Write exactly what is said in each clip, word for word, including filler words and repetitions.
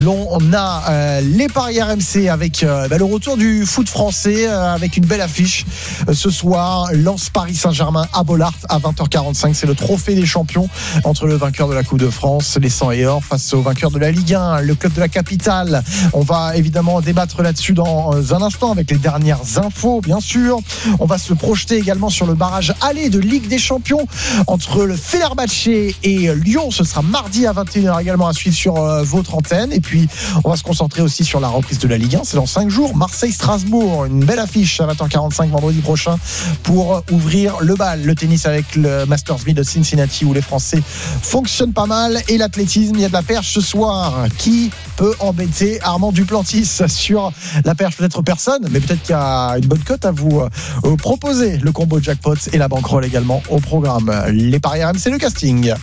On a euh, les paris R M C avec euh, bah, le retour du foot français euh, avec une belle affiche euh, ce soir. Lens Paris Saint-Germain à Bollaert à vingt heures quarante-cinq. C'est le trophée des champions entre le vainqueur de la Coupe de France, les cent et or, face au vainqueur de la Ligue un, le club de la capitale. On va évidemment débattre là-dessus dans un instant avec les dernières infos, bien sûr. On va se projeter également sur le barrage aller de Ligue des Champions entre le Fenerbahçe et Lyon. Ce sera mardi à vingt et une heures également à suivre sur euh, votre antenne. Et puis Puis on va se concentrer aussi sur la reprise de la Ligue un. C'est dans cinq jours. Marseille-Strasbourg, une belle affiche à vingt heures quarante-cinq vendredi prochain pour ouvrir le bal. Le tennis avec le Masters mille de Cincinnati où les Français fonctionnent pas mal. Et l'athlétisme, il y a de la perche ce soir. Qui peut embêter Armand Duplantis sur la perche? Peut-être personne, mais peut-être qu'il y a une bonne cote à vous proposer. Le combo jackpot et la bankroll également au programme. Les paris R M C, le casting.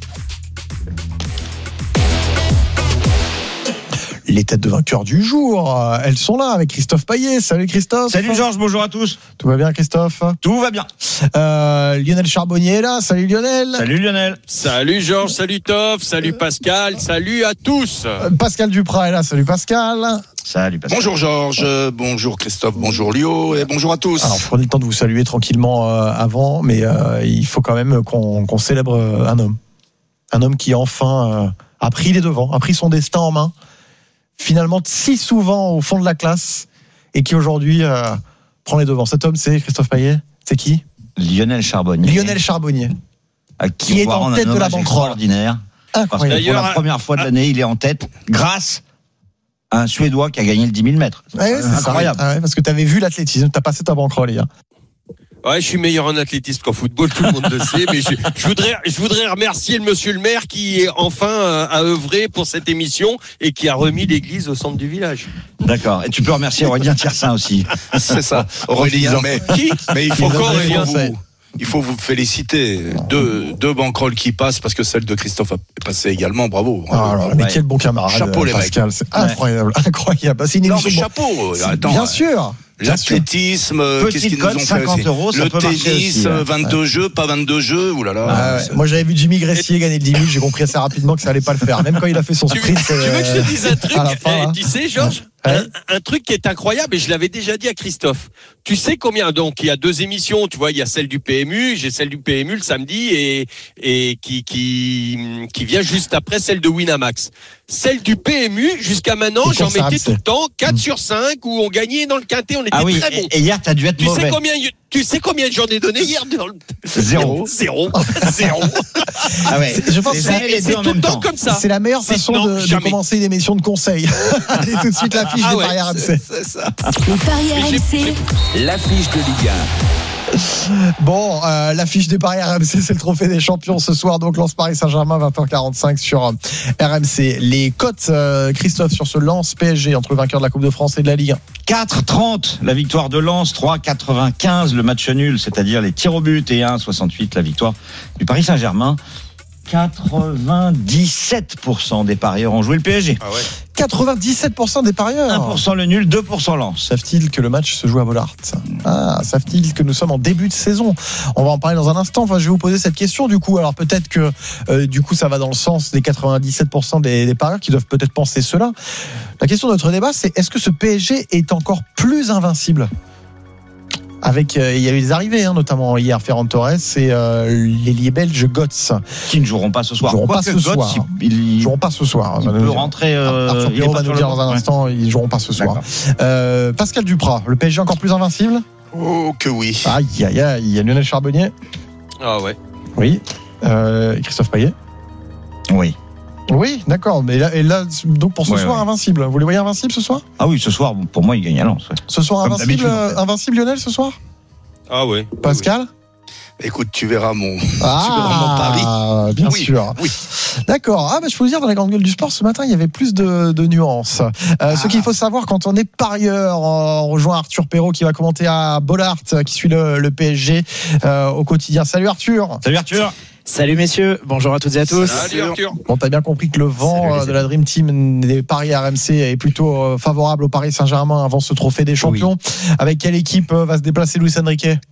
Les têtes de vainqueurs du jour, elles sont là avec Christophe Payet. Salut Christophe. Salut Georges, bonjour à tous. Tout va bien Christophe? Tout va bien. euh, Lionel Charbonnier est là. Salut Lionel. Salut Lionel. Salut Georges, salut Toff, salut Pascal, salut à tous. euh, Pascal Duprat est là. Salut Pascal. Salut Pascal. Bonjour Georges, bonjour Christophe, bonjour Lio et bonjour à tous. Alors prenez le temps de vous saluer tranquillement euh, avant, mais euh, il faut quand même qu'on, qu'on célèbre un homme. Un homme qui enfin euh, a pris les devants, a pris son destin en main. Finalement si souvent au fond de la classe et qui aujourd'hui euh, prend les devants. Cet homme, c'est Christophe Payet. C'est qui? Lionel Charbonnier. Lionel Charbonnier. À qui, qui est en tête de la banquerolle. Extraordinaire. Incroyable. Pour la première fois de l'année, il est en tête grâce à un Suédois qui a gagné le dix mille mètres. Ouais, c'est incroyable. Ah ouais, parce que tu avais vu l'athlétisme, tu as passé ta banquerolle hier. Ouais, je suis meilleur en athlétisme qu'en football, tout le monde le sait, mais je, je voudrais, je voudrais remercier le monsieur le maire qui est enfin euh, a œuvré pour cette émission et qui a remis l'église au centre du village. D'accord. Et tu peux remercier Aurélien Tiersin aussi. C'est ça. Aurélien, mais, Qui mais il faut Encore quand même Aurélien. vous, il faut vous féliciter. Deux, deux banquerolles qui passent parce que celle de Christophe est passée également. Bravo. Ah, alors, mais ouais. quel bon camarade. Chapeau, les Pascal. mecs. C'est incroyable, ouais. incroyable. C'est une Non, émission. mais chapeau. C'est- Attends, bien ouais. sûr. L'athlétisme, Petite qu'est-ce qu'ils nous cote, ont fait cinquante aussi euros, ça Le peut marcher tennis, aussi, ouais. vingt-deux jeux, pas vingt-deux jeux. Ouh là là. Ah ouais. Moi j'avais vu Jimmy Gressier gagner le dix mille, j'ai compris assez rapidement que ça allait pas le faire. Même quand il a fait son Tu, sprint. tu veux que je te dise un truc à la fin, eh, hein. Tu sais, Georges, Ouais. un, un truc qui est incroyable, et je l'avais déjà dit à Christophe. Tu sais combien, donc, il y a deux émissions, tu vois, il y a celle du P M U, j'ai celle du P M U le samedi, et, et qui, qui, qui vient juste après celle de Winamax. Celle du P M U, jusqu'à maintenant, Les j'en courses à mettais R M C. tout le temps, quatre Mmh. sur cinq, où on gagnait dans le quintet, on était Ah oui, très bons. et, et hier, t'as dû être Tu mauvais. sais combien, tu sais combien j'en ai donné hier? Zéro. Zéro. Zéro. Ah ouais. C'est- je pense C'est que jamais Et les c'est deux en tout le même temps temps. comme ça. C'est la meilleure C'est- façon non, de, de jamais. commencer une émission de conseil. Allez tout de suite l'affiche Ah des ouais, paris R M C. C'est ça. Les paris R M C, L'affiche de Ligue un. Bon, euh, l'affiche des paris R M C, c'est le trophée des champions ce soir. Donc Lens Paris Saint-Germain, vingt heures quarante-cinq sur euh, R M C. Les cotes, euh, Christophe, sur ce Lens P S G entre le vainqueur de la Coupe de France et de la Ligue un. quatre trente la victoire de Lens, trois quatre-vingt-quinze le match nul, c'est-à-dire les tirs au but, et un soixante-huit la victoire du Paris Saint-Germain. quatre-vingt-dix-sept pour cent des parieurs ont joué le P S G. Ah ouais. quatre-vingt-dix-sept pour cent des parieurs. un pour cent le nul, deux pour cent Lens. Savent-ils que le match se joue à Bollaert? Ah, savent-ils que nous sommes en début de saison? On va en parler dans un instant. Enfin, je vais vous poser cette question du coup. Alors peut-être que euh, du coup ça va dans le sens des quatre-vingt-dix-sept pour cent des, des parieurs qui doivent peut-être penser cela. La question de notre débat, c'est est-ce que ce P S G est encore plus invincible? Avec, euh, il y a eu des arrivées, hein, notamment hier, Ferran Torres et euh, l'ailier belge Götze. Qui ne joueront pas ce soir. Ils joueront pas Quoique ce Götze, soir. il, il, Ils joueront pas ce soir. il va nous peut dire. rentrer. Euh, Arthur il est Pirot pas va sur nous dire le dans un banc. instant, ils joueront pas ce soir. D'accord. Euh, Pascal Duprat, le P S G encore plus invincible? Oh que oui. Aïe, aïe, aïe, il y a Lionel Charbonnier. Ah ouais. Oui. Euh, Christophe Payet. Oui. Oui, d'accord. Mais là, et là, donc pour ce Ouais, soir, ouais. invincible. Vous les voyez invincibles ce soir? Ah oui, ce soir, pour moi, il gagne à Lens. Ouais. Ce soir, Comme invincible, d'habitude, en fait. euh, invincible Lionel ce soir? Ah ouais. Pascal? Écoute, tu verras mon, Ah, tu verras mon pari. bien Oui, sûr. oui. D'accord. Ah, bah, je peux vous dire, dans la grande gueule du sport, ce matin, il y avait plus de, de nuances. Euh, Ah. Ce qu'il faut savoir quand on est parieur, on rejoint Arthur Pirot qui va commenter à Bollaert, qui suit le, le P S G euh, au quotidien. Salut Arthur. Salut Arthur. Salut messieurs, bonjour à toutes et à tous. Salut Arthur. Bon, t'as bien compris que le vent Salut, les euh, de la Dream Team des paris R M C est plutôt euh, favorable au Paris Saint-Germain avant ce trophée des champions. Avec quelle équipe euh, va se déplacer Luis Enrique?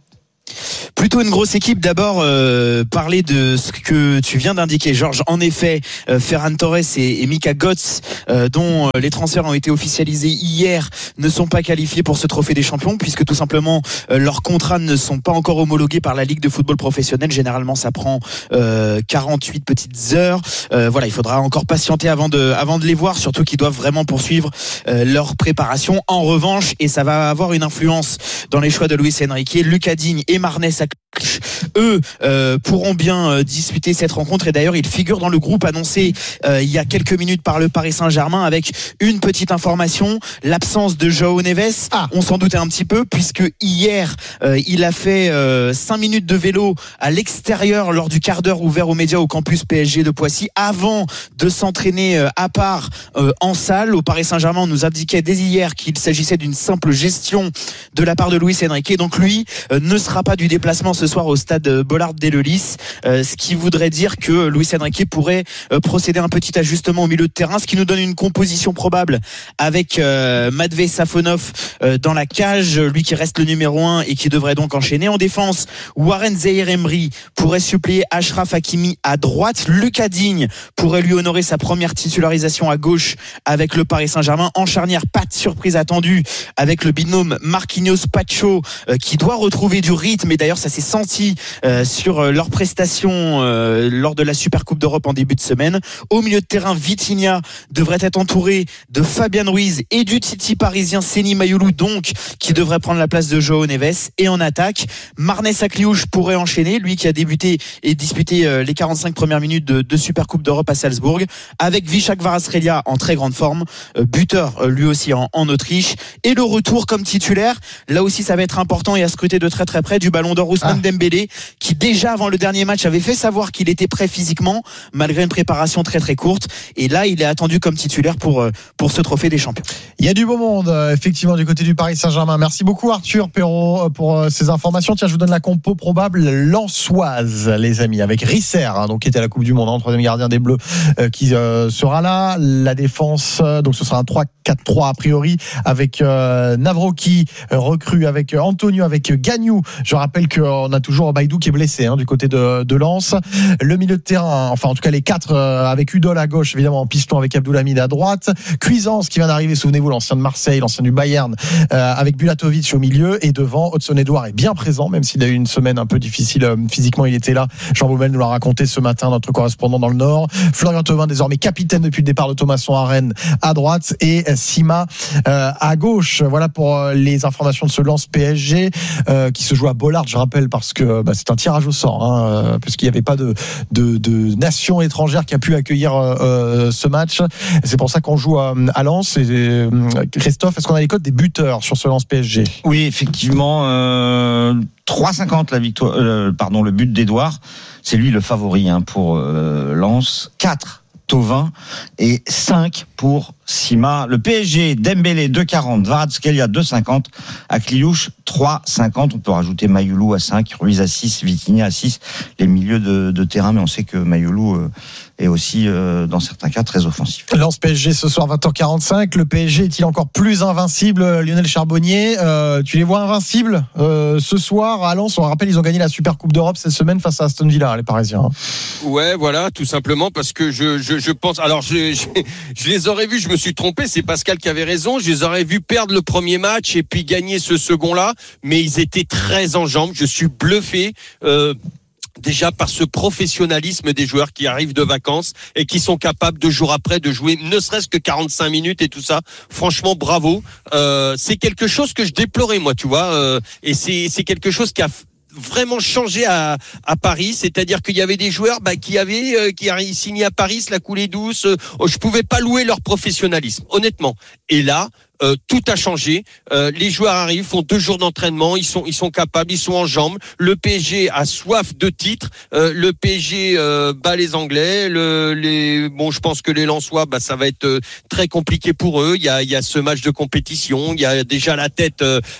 Plutôt une grosse équipe. D'abord, euh, parler de ce que tu viens d'indiquer, Georges. En effet, euh, Ferran Torres et, et Mika Götze, euh, dont euh, les transferts ont été officialisés hier, ne sont pas qualifiés pour ce trophée des champions, puisque tout simplement euh, leurs contrats ne sont pas encore homologués par la Ligue de football professionnel. Généralement, ça prend euh, quarante-huit petites heures. Euh, voilà, il faudra encore patienter avant de, avant de les voir, surtout qu'ils doivent vraiment poursuivre euh, leur préparation. En revanche, et ça va avoir une influence dans les choix de Luis Enrique, Lucas Digne et Marnez Saklich, eux euh, pourront bien euh, disputer cette rencontre, et d'ailleurs ils figurent dans le groupe annoncé euh, il y a quelques minutes par le Paris Saint-Germain, avec une petite information: l'absence de João Neves. Ah. On s'en doutait un petit peu, puisque hier euh, il a fait euh, cinq minutes de vélo à l'extérieur lors du quart d'heure ouvert aux médias au campus P S G de Poissy, avant de s'entraîner euh, à part euh, en salle. Au Paris Saint-Germain, on nous indiquait dès hier qu'il s'agissait d'une simple gestion de la part de Luis Enrique, donc lui euh, ne sera pas du déplacement ce soir au stade Bollard d'Eleulis, euh, ce qui voudrait dire que Luis Enrique pourrait euh, procéder à un petit ajustement au milieu de terrain, ce qui nous donne une composition probable avec euh, Matvei Safonov euh, dans la cage, lui qui reste le numéro un et qui devrait donc enchaîner. En défense, Warren Zaïre-Emery pourrait suppléer Achraf Hakimi à droite. Lucas Digne pourrait lui honorer sa première titularisation à gauche avec le Paris Saint-Germain. En charnière, pas de surprise attendue avec le binôme Marquinhos-Pacho euh, qui doit retrouver du rythme, et d'ailleurs ça s'est senti euh, sur euh, leurs prestations euh, lors de la Super Coupe d'Europe en début de semaine. Au milieu de terrain, Vitinha devrait être entouré de Fabian Ruiz et du Titi parisien Seny Mayulu, donc qui devrait prendre la place de João Neves. Et en attaque, Marnez Saklich pourrait enchaîner, lui qui a débuté et disputé euh, les quarante-cinq premières minutes de, de Super Coupe d'Europe à Salzbourg, avec Vishak Kvaratskhelia en très grande forme, euh, buteur euh, lui aussi en, en Autriche, et le retour comme titulaire, là aussi ça va être important et à scruter de très très près, du Ballon d'Or Ousmane ah. Dembélé, qui déjà avant le dernier match avait fait savoir qu'il était prêt physiquement malgré une préparation très très courte, et là il est attendu comme titulaire pour, pour ce trophée des champions. Il y a du beau monde effectivement du côté du Paris Saint-Germain. Merci beaucoup Arthur Perrault pour ces informations. Tiens, je vous donne la compo probable lensoise, les amis, avec Risser, hein, donc qui était à la Coupe du Monde, hein, troisième gardien des Bleus, euh, qui euh, sera là. La défense, euh, donc ce sera un trois quatre trois a priori, avec euh, Navroki euh, recrue, avec euh, Antonio, avec euh, Gagnou. Je rappelle qu'on a toujours Baïdou qui est blessé, hein, du côté de, de Lens. Le milieu de terrain, enfin en tout cas les quatre, euh, avec Udol à gauche, évidemment en piston avec Abdoulhamid à droite, Cuisance qui vient d'arriver, souvenez-vous, l'ancien de Marseille, l'ancien du Bayern, euh, avec Bulatovic au milieu, et devant Hudson-Edouard est bien présent, même s'il a eu une semaine un peu difficile euh, physiquement, il était là. Jean Baumel nous l'a raconté ce matin, notre correspondant dans le Nord. Florian Thauvin, désormais capitaine depuis le départ de Thomasson à Rennes, à droite, et Sima euh, à gauche. Voilà pour euh, les informations de ce Lens P S G euh, qui se joue à Bollard, je rappelle, parce que bah, c'est un tirage au sort, hein, puisqu'il n'y avait pas de, de, de nation étrangère qui a pu accueillir euh, ce match. C'est pour ça qu'on joue à, à Lens. Et, euh, Christophe, est-ce qu'on a les codes des buteurs sur ce Lens P S G? Oui, effectivement, euh, trois cinquante la victoire, euh, pardon, le but d'Edouard. C'est lui le favori, hein, pour euh, Lens. quatre Thauvin et cinq pour Sima. Le P S G, Dembélé deux quarante, Kvaratskhelia deux cinquante, Akliouche trois cinquante. On peut rajouter Mayulu à cinq, Ruiz à six, Vitinha à six, les milieux de, de terrain, mais on sait que Mayulu euh, est aussi euh, dans certains cas très offensif. Lens P S G ce soir vingt heures quarante-cinq. Le P S G est-il encore plus invincible, Lionel Charbonnier? euh, Tu les vois invincibles euh, ce soir à Lens? On rappelle, ils ont gagné la Super Coupe d'Europe cette semaine face à Aston Villa, les Parisiens. Ouais, voilà, tout simplement parce que je, je, je pense. Alors, je, je, je les aurais vus, je me suis trompé, c'est Pascal qui avait raison. Je les aurais vus perdre le premier match et puis gagner ce second-là, mais ils étaient très en jambes. Je suis bluffé. Euh, Déjà par ce professionnalisme des joueurs qui arrivent de vacances et qui sont capables de jour après de jouer ne serait-ce que quarante-cinq minutes et tout ça. Franchement, bravo. Euh, c'est quelque chose que je déplorais, moi, tu vois. Euh, et c'est, c'est quelque chose qui a vraiment changé à, à Paris, c'est-à-dire qu'il y avait des joueurs bah, qui avaient euh, qui avaient signé à Paris, la coulée douce. Euh, je pouvais pas louer leur professionnalisme, honnêtement. Et là, Euh, tout a changé. Euh, les joueurs arrivent, font deux jours d'entraînement, ils sont, ils sont capables, ils sont en jambes. Le P S G a soif de titres. Euh, le P S G euh, bat les Anglais. Le, les, bon, je pense que les Lensois, bah, ça va être euh, très compliqué pour eux. Il y a, il y a ce match de compétition. Il y a déjà la tête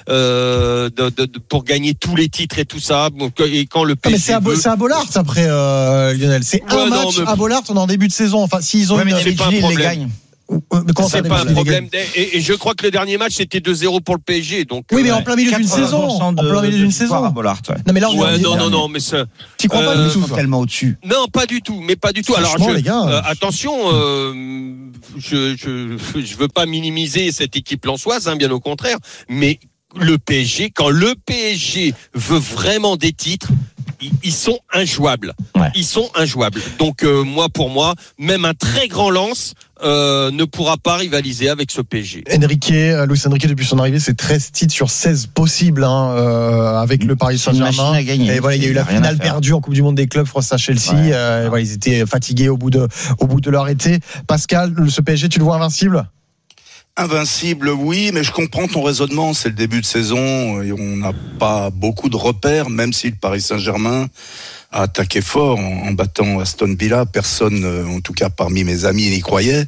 euh, de, de, de, pour gagner tous les titres et tout ça. Et quand le P S G, mais c'est à, veut... c'est à Bollard après, euh, Lionel. C'est ouais, un non, match mais... à Bollard. On est en début de saison. Enfin, s'ils ont ouais, une, mais les gagnent. C'est pas un problème. Et, et je crois que le dernier match c'était deux zéro pour le P S G. Donc oui, mais euh, en plein milieu d'une saison. En plein milieu d'une saison. Bollard, ouais. Non mais là, on ouais, est non, non, non, mais ça. Tu crois pas euh, du tout tellement au-dessus. Non, pas du tout, mais pas du tout. Alors, je, les gars, euh, attention, euh, je, je, je veux pas minimiser cette équipe lensoise, hein, bien au contraire. Mais le P S G, quand le P S G veut vraiment des titres, ils sont injouables. Ouais. Ils sont injouables. Donc euh, moi, pour moi, même un très grand Lens euh, ne pourra pas rivaliser avec ce P S G. Enrique, Luis Enrique, depuis son arrivée, c'est treize titres sur seize possibles hein, euh, avec le Paris Saint-Germain. Et voilà, il y a eu la finale perdue en Coupe du Monde des clubs face à Chelsea. Ouais. Euh, voilà, ils étaient fatigués au bout de au bout de leur été. Pascal, ce P S G, tu le vois invincible? Invincible, oui, mais je comprends ton raisonnement. C'est le début de saison et on n'a pas beaucoup de repères, même si le Paris Saint-Germain a attaqué fort en, en battant Aston Villa. Personne, en tout cas parmi mes amis, n'y croyait.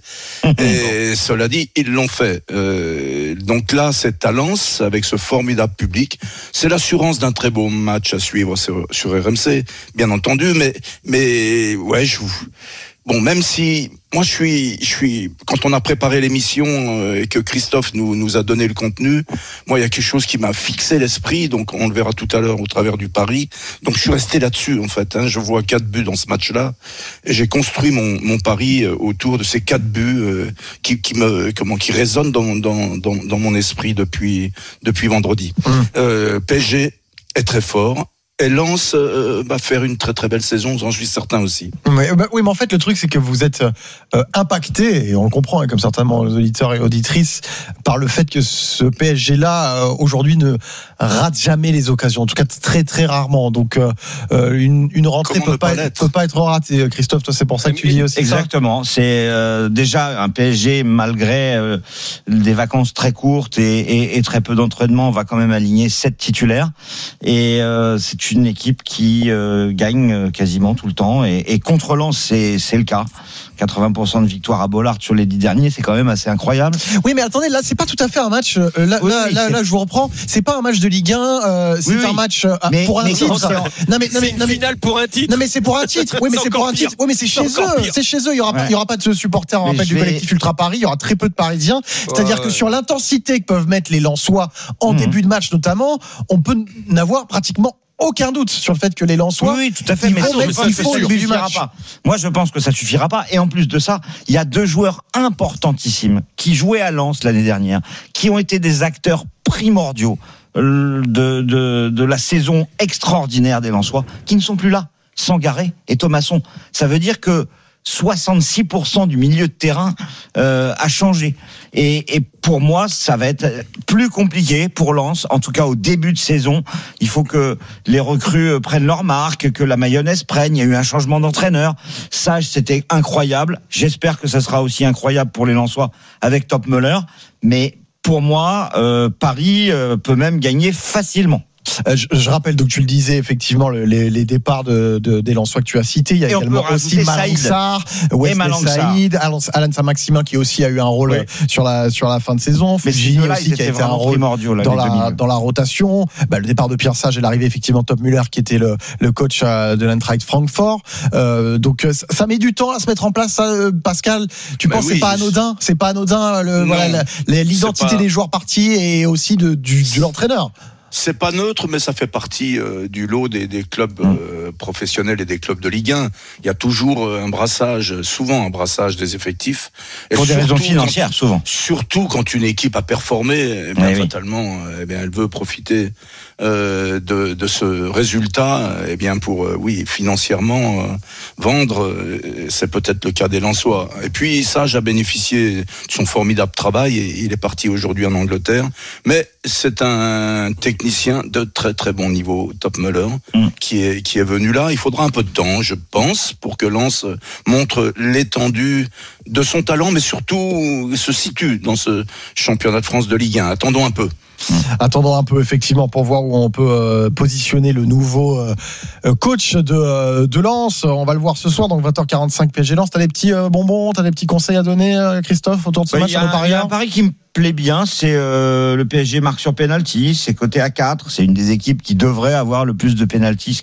Et cela dit, ils l'ont fait. Euh, donc là, c'est à Lens, avec ce formidable public. C'est l'assurance d'un très beau match à suivre sur, sur R M C, bien entendu. Mais, mais ouais, je vous... Bon, même si moi je suis, je suis, quand on a préparé l'émission euh, et que Christophe nous nous a donné le contenu, moi il y a quelque chose qui m'a fixé l'esprit, donc on le verra tout à l'heure au travers du pari. Donc je suis resté là-dessus en fait. Hein, je vois quatre buts dans ce match-là et j'ai construit mon mon pari euh, autour de ces quatre buts euh, qui qui me comment qui résonnent dans dans dans dans mon esprit depuis depuis vendredi. Mmh. Euh, P S G est très fort. Et Lens euh, va faire une très très belle saison, j'en suis certain aussi. Oui, bah, oui, mais en fait le truc c'est que vous êtes euh, impacté, et on le comprend, hein, comme certainement les auditeurs et auditrices, par le fait que ce P S G-là euh, aujourd'hui ne rate jamais les occasions, en tout cas très très rarement. Donc euh, une, une rentrée peut pas, être, peut pas être ratée. Christophe, toi c'est pour ça que tu dis aussi exactement. Ça c'est euh, déjà un P S G malgré euh, des vacances très courtes et, et, et très peu d'entraînement, on va quand même aligner sept titulaires et euh, c'est une équipe qui euh, gagne quasiment tout le temps et, et contre Lens c'est, c'est le cas. quatre-vingts pour cent de victoire à Bollard sur les dix derniers, c'est quand même assez incroyable. Oui, mais attendez, là c'est pas tout à fait un match. Euh, là, oui, là, là, là, je vous reprends. C'est pas un match de Ligue un. Euh, c'est oui, un match euh, mais, pour un mais titre. C'est, non mais, non mais, c'est une finale pour un titre. Non mais c'est pour un titre. Oui, mais c'est, c'est pour un titre. Oui, mais c'est, c'est chez eux. Pire. C'est chez eux. Il y aura, ouais. pas, il y aura pas de supporters. On rappelle du vais... collectif Ultra Paris. Il y aura très peu de Parisiens. C'est-à-dire ouais, que ouais. sur l'intensité que peuvent mettre les Lensois en mmh. début de match notamment, on peut n'avoir pratiquement aucun doute sur le fait que les Lensois, oui, oui, tout à fait, mais vont mettre, il faut le but du match. Pas. Moi, je pense que ça suffira pas. Et en plus de ça, il y a deux joueurs importantissimes qui jouaient à Lens l'année dernière, qui ont été des acteurs primordiaux de, de, de la saison extraordinaire des Lensois, qui ne sont plus là. Sangaré et Thomasson. Ça veut dire que soixante-six pour cent du milieu de terrain euh, a changé. Et, et pour moi, ça va être plus compliqué pour Lens, en tout cas au début de saison. Il faut que les recrues prennent leur marque, que la mayonnaise prenne. Il y a eu un changement d'entraîneur. Ça, c'était incroyable. J'espère que ça sera aussi incroyable pour les Lensois avec Top Müller. Mais pour moi, euh, Paris euh, peut même gagner facilement. Euh, je, je rappelle donc tu le disais effectivement le, les, les départs de, de des Lensois que tu as cités. Il y a et également aussi Malang Sarr, Wesley Saïd, Alan Saint-Maximin qui aussi a eu un rôle ouais. sur la sur la fin de saison. Fujini aussi qui a été un rôle là, dans la dans la rotation. Bah, le départ de Pierre Sage et l'arrivée effectivement de Top Müller qui était le le coach de l'Eintracht Francfort. Euh, donc ça, ça met du temps à se mettre en place. Ça, Pascal, tu bah penses oui, c'est pas anodin, c'est pas anodin le, voilà, la, l'identité pas... des joueurs partis et aussi de du de l'entraîneur. C'est pas neutre, mais ça fait partie euh, du lot des, des clubs euh, professionnels et des clubs de Ligue un. Il y a toujours un brassage, souvent un brassage des effectifs. Et pour des raisons financières, quand, souvent. Surtout quand une équipe a performé, eh bien, oui, fatalement, eh bien, elle veut profiter euh, de, de ce résultat, eh bien, pour, euh, oui, financièrement euh, vendre. Euh, c'est peut-être le cas des Lensois. Et puis, Sage a bénéficié de son formidable travail et il est parti aujourd'hui en Angleterre. Mais c'est un technicien de très très bon niveau, Top Müller, mmh. qui est qui est venu là. Il faudra un peu de temps, je pense, pour que Lens montre l'étendue de son talent, mais surtout se situe dans ce championnat de France de Ligue un. Attendons un peu. Mmh. Attendons un peu effectivement pour voir où on peut euh, positionner le nouveau euh, coach de euh, de Lens. On va le voir ce soir, donc vingt heures quarante-cinq P S G Lens. T'as des petits euh, bonbons, t'as des petits conseils à donner, euh, Christophe, autour de ce bah, match sur le pari? Il y a un pari qui me plaît bien, c'est euh, le P S G marque sur penalty, c'est coté à quatre, c'est une des équipes qui devrait avoir le plus de penalty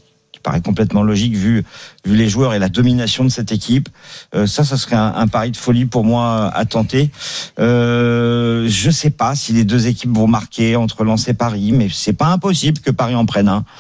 paraît complètement logique vu, vu les joueurs et la domination de cette équipe. Euh, ça, ça serait un, un pari de folie pour moi à tenter. Euh, je sais pas si les deux équipes vont marquer entre Lens et Paris, mais c'est pas impossible que Paris en prenne un.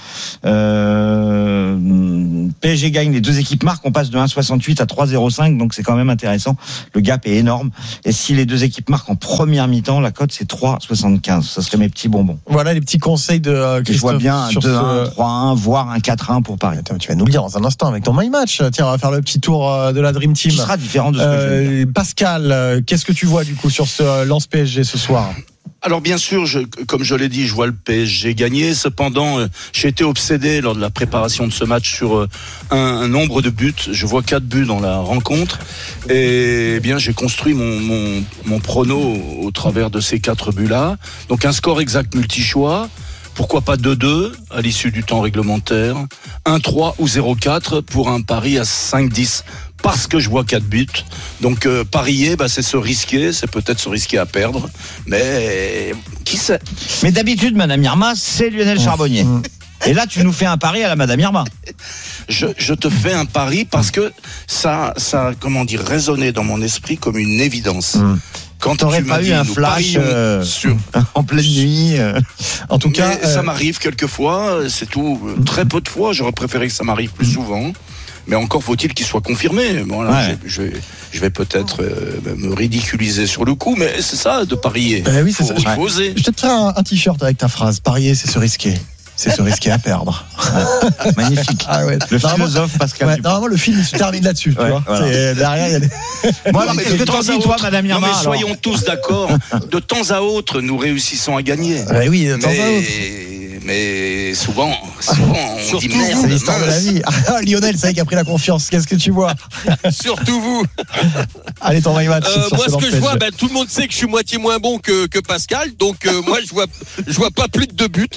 Euh, P S G gagne, les deux équipes marquent, on passe de un virgule soixante-huit à trois virgule zéro cinq, donc c'est quand même intéressant. Le gap est énorme. Et si les deux équipes marquent en première mi-temps, la cote c'est trois virgule soixante-quinze. Ça serait mes petits bonbons. Voilà les petits conseils de euh, Christophe. Je vois bien un sur deux un, ce... trois un, voire un quatre un pour Paris. Attends, tu vas nous le dire dans un instant avec ton My Match. Tiens, on va faire le petit tour de la Dream Team. Qui sera différent de ce que je vais dire. Euh, Pascal, qu'est-ce que tu vois du coup sur ce Lens P S G ce soir? Alors bien sûr, je, comme je l'ai dit, je vois le P S G gagner. Cependant, euh, j'ai été obsédé lors de la préparation de ce match sur euh, un, un nombre de buts. Je vois quatre buts dans la rencontre. Et eh bien, j'ai construit mon, mon, mon prono au, au travers de ces quatre buts-là. Donc un score exact multi-choix. Pourquoi pas deux deux à l'issue du temps réglementaire, un trois ou zéro quatre pour un pari à cinq dix. Parce que je vois quatre buts. Donc euh, parier, bah, c'est se risquer, c'est peut-être se risquer à perdre. Mais qui sait? Mais d'habitude, Madame Irma, c'est Lionel Charbonnier. Et là, tu nous fais un pari à la Madame Irma. Je, je te fais un pari parce que ça, ça, comment dire, résonnait dans mon esprit comme une évidence. Mmh. Quand t'aurais tu m'as pas dit, eu un nous flash euh, sur... en pleine nuit. Euh... En tout Mais cas, ça euh... m'arrive quelquefois, c'est tout. Très peu de fois, j'aurais préféré que ça m'arrive plus souvent. Mais encore faut-il qu'il soit confirmé. Voilà, ouais. je, je, je vais peut-être euh, me ridiculiser sur le coup, mais c'est ça de parier. Ben oui, c'est faut, ça. Il faut oser. Je vais te faire un, un t-shirt avec ta phrase. Parier, c'est se risquer. C'est se risquer à perdre. Ouais. Magnifique. Ah ouais. Le philosophe Pascal. Ouais, normalement, le film il se termine là-dessus. Ouais, tu vois. Voilà. C'est, derrière, il y a des. Voilà, Non, mais mais de temps à toi, autre, Madame Irma. non, mais alors. soyons tous d'accord. De temps à autre, nous réussissons à gagner. Ouais, oui, de temps mais... à autre. Mais souvent, souvent on dit merde. C'est l'histoire de la vie. Ah, Lionel, c'est vrai qu'il a pris la confiance. Qu'est-ce que tu vois? Surtout vous. Allez, ton My Match. Euh, sur moi, ce que je P S G. vois, ben, tout le monde sait que je suis moitié moins bon que, que Pascal, donc euh, moi, je vois, je vois pas plus de deux buts.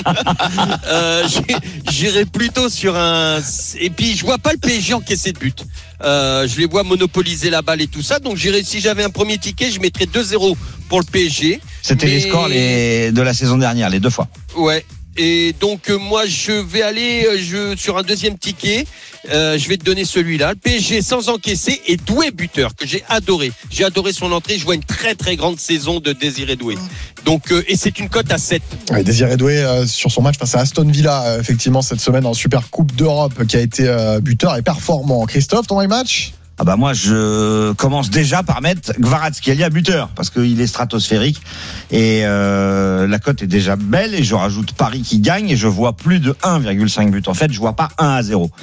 euh, j'irai plutôt sur un. Et puis, je vois pas le P S G encaisser de but. Euh, je les vois monopoliser la balle et tout ça, donc j'irai. Si j'avais un premier ticket, je mettrais deux zéro pour le P S G. C'était mais... les scores les... de la saison dernière, les deux fois. Ouais. Et donc euh, moi je vais aller euh, je, sur un deuxième ticket. Euh, je vais te donner celui-là. Le P S G sans encaisser et Doué buteur que j'ai adoré. J'ai adoré son entrée. Je vois une très très grande saison de Désiré Doué. Donc euh, et c'est une cote à sept. Ouais, Désiré Doué euh, sur son match face à Aston Villa euh, effectivement cette semaine en Super Coupe d'Europe qui a été euh, buteur et performant. Christophe, ton My Match? Ah bah moi je commence déjà par mettre Kvaratskhelia buteur parce qu'il est stratosphérique et euh, la cote est déjà belle et je rajoute Paris qui gagne et je vois plus de un virgule cinq buts. En fait je vois pas un à zéro.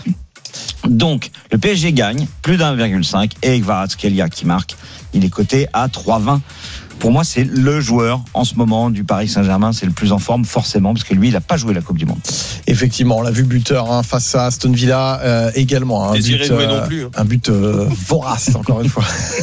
Donc le P S G gagne plus d'un virgule cinq et Kvaratskhelia qui marque, il est coté à trois virgule vingt. Pour moi, c'est le joueur en ce moment du Paris Saint-Germain. C'est le plus en forme, forcément, parce que lui, il n'a pas joué la Coupe du Monde. Effectivement, on l'a vu buteur hein, face à Aston Villa euh, également. Un Désiré but, Doué euh, non plus. Hein. Un but euh, vorace, encore une fois.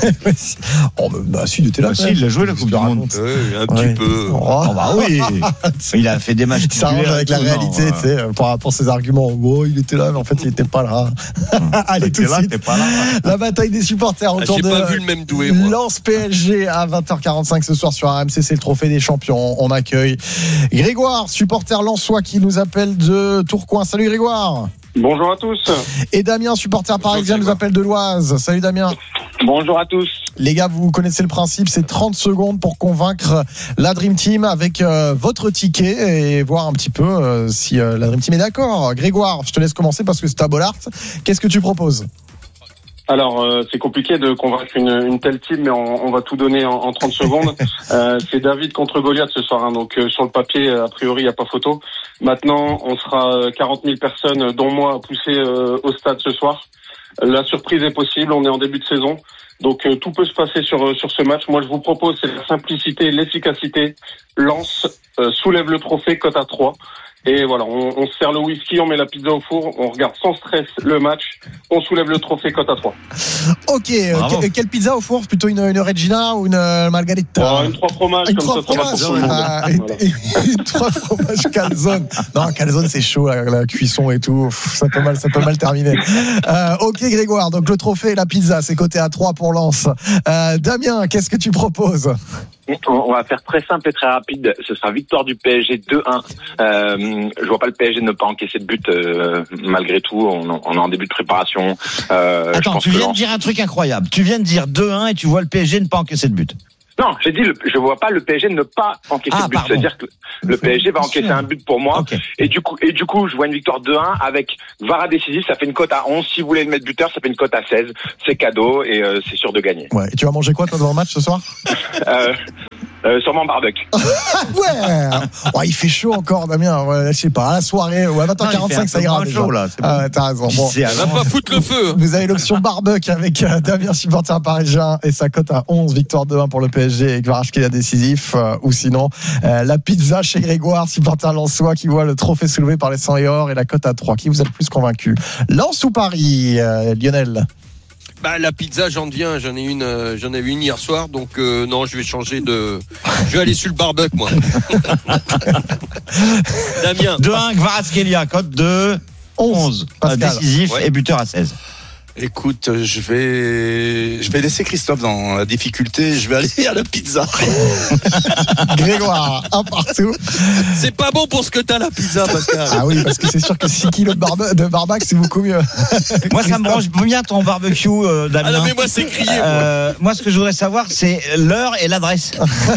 Oh, bah, si, il était là. Bah, si, il a joué la Coupe du Monde. Euh, un Ouais. petit peu. Oh. Oh bah oui. Il a fait des matchs. Ça arrange avec la réalité, tu sais, par rapport à ses arguments. Oh, il était là, mais en fait, il n'était pas là. Allez, tout de là, suite. t'es pas là. La bataille des supporters Ah, autour j'ai de pas vu le même Doué. Moi. Lens P S G à vingt heures quarante-cinq ce soir sur R M C, c'est le trophée des champions. On accueille Grégoire, supporter lensois qui nous appelle de Tourcoing. Salut Grégoire. Bonjour à tous. Et Damien, supporter parisien, nous Grégoire. appelle de l'Oise. Salut Damien. Bonjour à tous. Les gars, vous connaissez le principe, c'est trente secondes pour convaincre la Dream Team avec euh, votre ticket et voir un petit peu euh, si euh, la Dream Team est d'accord. Grégoire, je te laisse commencer parce que c'est à Bollard. Qu'est-ce que tu proposes ? Alors, euh, c'est compliqué de convaincre une, une telle team, mais on, on va tout donner en, en trente secondes. Euh, c'est David contre Goliath ce soir, hein, donc euh, sur le papier, a priori, il n'y a pas photo. Maintenant, on sera quarante mille personnes, dont moi, à pousser euh, au stade ce soir. La surprise est possible, on est en début de saison. Donc euh, tout peut se passer sur sur ce match. Moi, je vous propose, c'est la simplicité, l'efficacité. Lens euh, soulève le trophée, cote à trois. Et voilà, on, on se sert le whisky, on met la pizza au four, on regarde sans stress le match, on soulève le trophée, cote à trois. Ok, euh, que, quelle pizza au four ? Plutôt une, une Regina ou une euh, Margarita ? Oh, une trois fromages, Une comme trois ça, ça va pour tout le monde. fromages, ah, une, Voilà. une, une trois fromages calzone. Non, calzone c'est chaud, la, la cuisson et tout. Pff, ça peut mal, ça peut mal terminer. Euh, ok Grégoire, donc le trophée et la pizza, c'est coté à trois pour Lens. Euh, Damien, qu'est-ce que tu proposes ? On va faire très simple et très rapide. Ce sera victoire du P S G deux un. Euh, je vois pas le P S G ne pas encaisser de but euh, malgré tout. On, on est en début de préparation. Euh, Attends, je pense tu que viens Lens- de dire un truc incroyable. Tu viens de dire deux un et tu vois le P S G ne pas encaisser de but. Non, j'ai dit, le, je vois pas le P S G ne pas encaisser Ah, de but. pardon. C'est-à-dire que le P S G va encaisser un but pour moi. Ok. Et du coup, et du coup, je vois une victoire deux un avec V A R décisif. Ça fait une cote à onze. Si vous voulez le mettre buteur, ça fait une cote à seize. C'est cadeau et euh, c'est sûr de gagner. Ouais. Et tu vas manger quoi toi devant le match ce soir? Euh, euh, sûrement barbecue. Ouais. Oh, il fait chaud encore, Damien. Ouais, je sais pas, à la soirée ou à vingt heures quarante-cinq, ça ira déjà. Chaud, là, c'est Ah bon. ouais, t'as raison. Bon. C'est On va pas foutre le feu. Vous avez l'option barbecue avec euh, Damien, supporter parisien, et sa cote à onze, victoire deux un pour le P S G avec Kvaratskhelia décisif, euh, ou sinon euh, la pizza chez Grégoire, supporter lensois, qui voit le trophée soulevé par les cent et or et la cote à trois. Qui vous a le plus convaincu, Lens ou Paris, euh, Lionel? Bah la pizza, j'en deviens, j'en ai une, euh, j'en ai eu une hier soir, donc euh, non, je vais changer de, je vais aller sur le barbecue moi. Damien. deux un, Kvaratskhelia, cote de onze. Pascal. Décisif Ouais. et buteur à seize. Écoute, je vais, je vais laisser Christophe dans la difficulté. Je vais aller à la pizza. Grégoire, un partout. C'est pas bon pour ce que t'as la pizza, Pascal. Ah oui, parce que c'est sûr que six kilos de, barbe- de barbac, c'est beaucoup mieux. Moi, ça me branche bien ton barbecue, euh, Damien. Ah non mais moi c'est crié. moi. Euh, moi, ce que je voudrais savoir, c'est l'heure et l'adresse.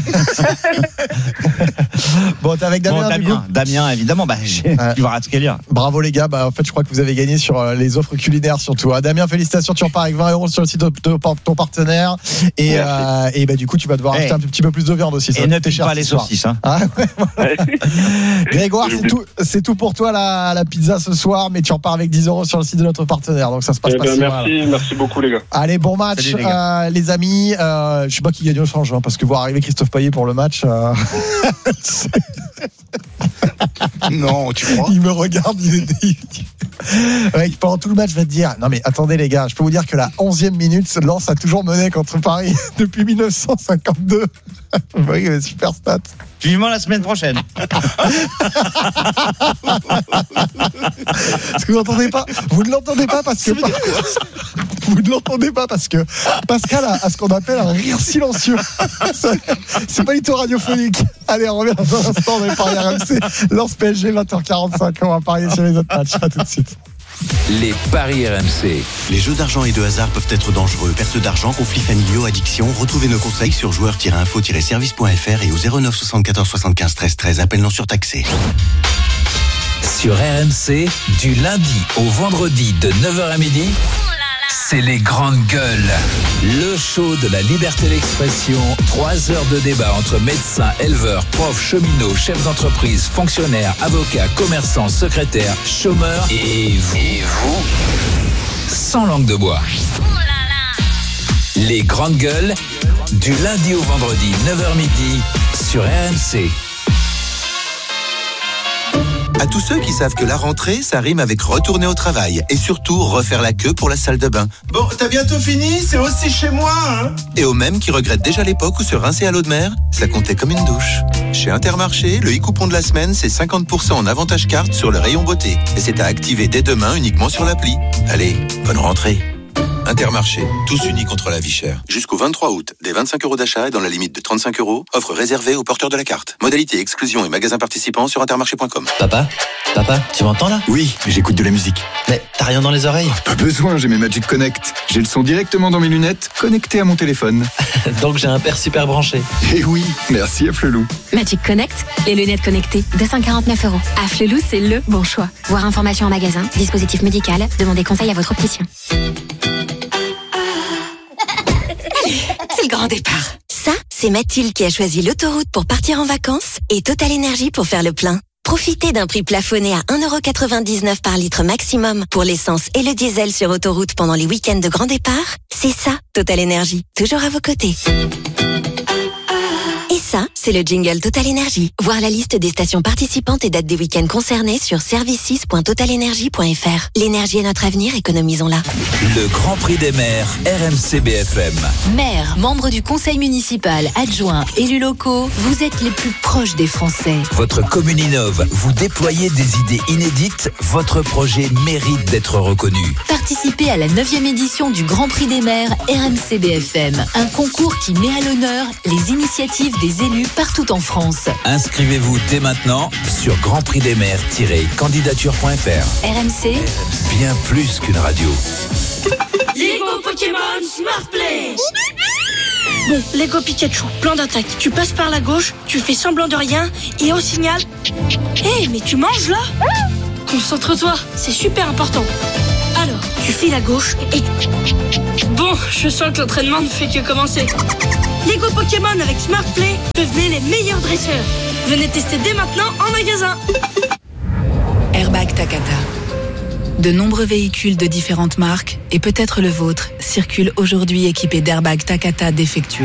Bon, t'es avec Bon, Damien, du coup. Damien, Damien, évidemment, bah, j'ai Ouais. Kvaratskhelia. Bravo les gars, bah, en fait je crois que vous avez gagné sur euh, les offres culinaires surtout. Ah, Damien, félicitations, tu repars avec vingt euros sur le site de, de- de ton partenaire et, euh, et bah, du coup tu vas devoir Hey. acheter un petit peu plus de viande aussi. Ça Et va ne coûter pique cher pas ce les soir. saucisses. Hein. Ah, ouais, voilà. Grégoire, c'est J'oublie. tout, c'est tout pour toi la, la pizza ce soir, mais tu repars avec dix euros sur le site de notre partenaire, donc ça se passe Eh pas ben, si mal. merci, merci beaucoup les gars. Allez, bon match Salut, les les, gars. euh, les amis. Euh, je sais pas qui gagne au change, hein, parce que voir arriver Christophe Payet pour le match, euh, Non, tu crois? il me regarde, il est il- Ouais, pendant tout le match, je vais te dire, non mais attendez les gars, je peux vous dire que la onzième minute, Lens a toujours mené contre Paris depuis mille neuf cent cinquante-deux. Vous voyez, les super stats. Vivement la semaine prochaine. Est-ce que vous n'entendez pas? Vous ne l'entendez pas parce que vous ne l'entendez pas parce que Pascal a, a ce qu'on appelle un rire silencieux. Ça, c'est pas du tout radiophonique. Allez, on revient dans un instant, on va parier R M C. Lens P S G, vingt heures quarante-cinq. On va parier sur les autres matchs. À tout de suite. Les paris R M C. Les jeux d'argent et de hasard peuvent être dangereux. Perte d'argent, conflits familiaux, addiction. Retrouvez nos conseils sur joueurs tiret info tiret service point f r et au zéro neuf soixante-quatorze soixante-quinze treize treize. Appel non surtaxé. Sur R M C, du lundi au vendredi de neuf heures à midi, c'est les grandes gueules. Le show de la liberté d'expression. Trois heures de débat entre médecins, éleveurs, profs, cheminots, chefs d'entreprise, fonctionnaires, avocats, commerçants, secrétaires, chômeurs et vous. Et vous sans langue de bois. Les grandes gueules, du lundi au vendredi, neuf heures midi, sur R M C. À tous ceux qui savent que la rentrée, ça rime avec retourner au travail et surtout refaire la queue pour la salle de bain. Bon, t'as bientôt fini, c'est aussi chez moi, hein. Et aux mêmes qui regrettent déjà l'époque où se rincer à l'eau de mer, ça comptait comme une douche. Chez Intermarché, le e-coupon de la semaine, c'est cinquante pour cent en avantage carte sur le rayon beauté. Et c'est à activer dès demain uniquement sur l'appli. Allez, bonne rentrée. Intermarché, tous unis contre la vie chère. Jusqu'au vingt-trois août, des vingt-cinq euros d'achat et dans la limite de trente-cinq euros, offre réservée aux porteurs de la carte. Modalité, exclusion et magasins participants sur intermarché point com. Papa, papa, tu m'entends là? Oui, mais j'écoute de la musique. Mais t'as rien dans les oreilles? Pas besoin, j'ai mes Magic Connect. J'ai le son directement dans mes lunettes, connecté à mon téléphone. Donc j'ai un père super branché. Et oui, merci à Flelou. Magic Connect, les lunettes connectées, deux cent quarante-neuf euros. À Flelou, c'est le bon choix. Voir information en magasin, dispositif médical, demandez conseil à votre opticien. C'est le grand départ. Ça, c'est Mathilde qui a choisi l'autoroute pour partir en vacances et Total Énergie pour faire le plein. Profitez d'un prix plafonné à un euro quatre-vingt-dix-neuf par litre maximum pour l'essence et le diesel sur autoroute pendant les week-ends de grand départ. C'est ça, Total Énergie, toujours à vos côtés. Et ça, Ça, c'est le jingle Total Énergie. Voir la liste des stations participantes et dates des week-ends concernés sur services point total énergie point f r. L'énergie est notre avenir, économisons-la. Le Grand Prix des maires R M C B F M. Maires, membres du conseil municipal, adjoints, élus locaux, vous êtes les plus proches des Français. Votre commune innove, vous déployez des idées inédites, votre projet mérite d'être reconnu. Participez à la neuvième édition du Grand Prix des maires R M C B F M, un concours qui met à l'honneur les initiatives des élus partout en France. Inscrivez-vous dès maintenant sur grand prix des maires tiret candidature point f r. R M C, bien plus qu'une radio. Lego Pokémon Smart Play. Bon, Lego Pikachu, plan d'attaque. Tu passes par la gauche, tu fais semblant de rien, et au signal... Hé, hey, mais tu manges là? Concentre-toi, c'est super important. Alors, tu files à gauche et... Bon, je sens que l'entraînement ne fait que commencer. Lego Pokémon avec Smart Play, devenez les meilleurs dresseurs. Venez tester dès maintenant en magasin. Airbag Takata. De nombreux véhicules de différentes marques, et peut-être le vôtre, circulent aujourd'hui équipés d'airbags Takata défectueux.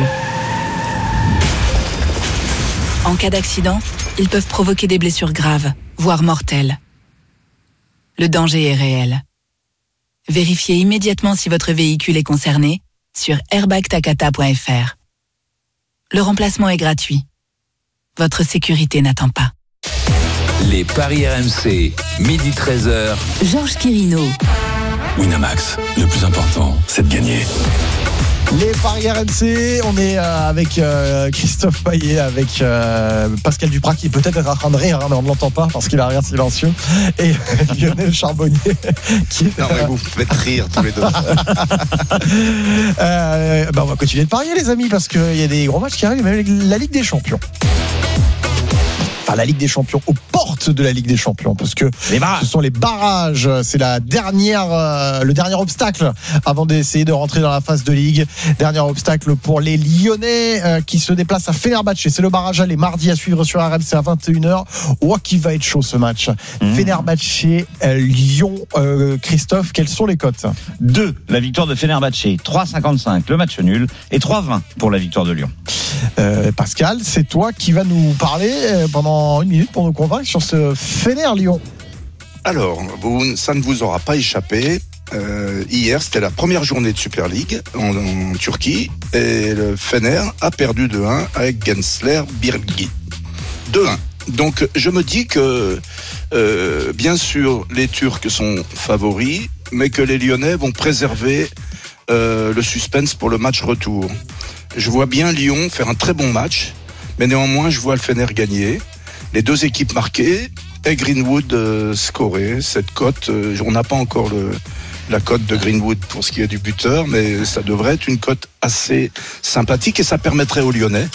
En cas d'accident, ils peuvent provoquer des blessures graves, voire mortelles. Le danger est réel. Vérifiez immédiatement si votre véhicule est concerné sur airbag takata point f r. Le remplacement est gratuit. Votre sécurité n'attend pas. Les paris R M C, midi treize heures. Georges Quirino. Winamax, le plus important, c'est de gagner. Les paris R M C, on est euh, avec euh, Christophe Payet, avec euh, Pascal Duprat qui peut-être est en train de rire, hein, mais on ne l'entend pas parce qu'il a rien silencieux, et euh, Lionel Charbonnier qui est, non mais vous faites rire tous les deux. euh, bah on va continuer de parier les amis parce qu'il y a des gros matchs qui arrivent, même la Ligue des Champions. Enfin, la Ligue des Champions, aux portes de la Ligue des Champions, parce que ce sont les barrages, c'est la dernière, euh, le dernier obstacle avant d'essayer de rentrer dans la phase de Ligue. Dernier obstacle pour les Lyonnais euh, qui se déplacent à Fenerbahçe. C'est le barrage aller mardi à suivre sur R M C à vingt et une heures. Oh, qui va être chaud ce match. Mmh. Fenerbahçe, euh, Lyon, euh, Christophe, quelles sont les cotes? deux, la victoire de Fenerbahçe, trois virgule cinquante-cinq le match nul et trois virgule vingt pour la victoire de Lyon. Euh, Pascal, c'est toi qui vas nous parler euh, pendant une minute pour nous convaincre sur ce Fener-Lyon. Alors, vous, ça ne vous aura pas échappé. Euh, hier, c'était la première journée de Super League en, en Turquie et le Fener a perdu deux un avec Gençler Birgi. deux un. Donc, je me dis que, euh, bien sûr, les Turcs sont favoris, mais que les Lyonnais vont préserver euh, le suspense pour le match retour. Je vois bien Lyon faire un très bon match, mais néanmoins, je vois le Fener gagner. Les deux équipes marquées et Greenwood euh, scorer. Cette cote, euh, on n'a pas encore le, la cote de Greenwood pour ce qui est du buteur, mais ça devrait être une cote assez sympathique et ça permettrait aux Lyonnais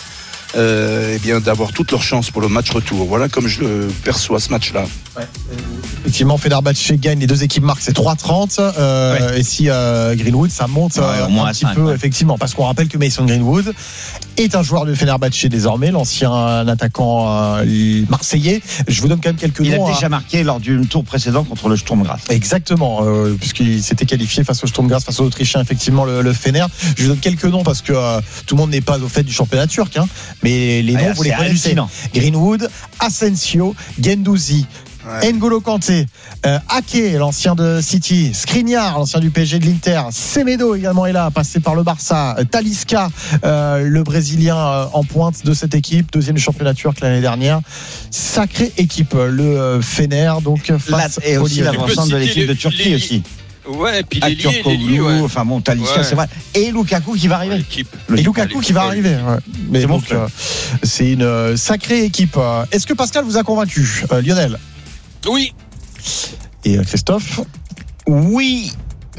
euh, eh bien, d'avoir toutes leurs chances pour le match retour. Voilà comme je le perçois ce match-là. Ouais. Effectivement, Fenerbahçe gagne, les deux équipes marquent, c'est trois trente. Euh, ouais. Et si euh, Greenwood, ça monte ouais, euh, un petit cinq, peu, ouais. Effectivement, parce qu'on rappelle que Mason Greenwood est un joueur de Fenerbahçe désormais, l'ancien attaquant euh, marseillais. Je vous donne quand même quelques Il noms. Il a déjà à... marqué lors du tour précédent contre le Sturm Graz. Exactement, euh, puisqu'il s'était qualifié face au Sturm Graz, face aux Autrichiens, effectivement, le, le Fener. Je vous donne quelques noms parce que euh, tout le monde n'est pas au fait du championnat turc, hein, mais les noms, ah, vous les connaissez. Greenwood, Asensio, Guendouzi, ouais. N'Golo Kanté, euh, Ake, l'ancien de City, Skriniar, l'ancien du P S G de l'Inter, Semedo également est là, passé par le Barça, Talisca, euh, le Brésilien euh, en pointe de cette équipe, deuxième du championnat turc l'année dernière. Sacrée équipe, le euh, Fener, donc face Là, et aussi l'avancement de l'équipe de Turquie les... aussi. Ouais, et puis les liés, les liés, ouais. Enfin bon, Talisca, ouais. C'est vrai. Et Lukaku qui va arriver. Et Lukaku qui va arriver. Ouais. Mais c'est donc, bon, euh, c'est une euh, sacrée équipe. Est-ce que Pascal vous a convaincu, euh, Lionel? Oui. Et euh, Christophe? Oui.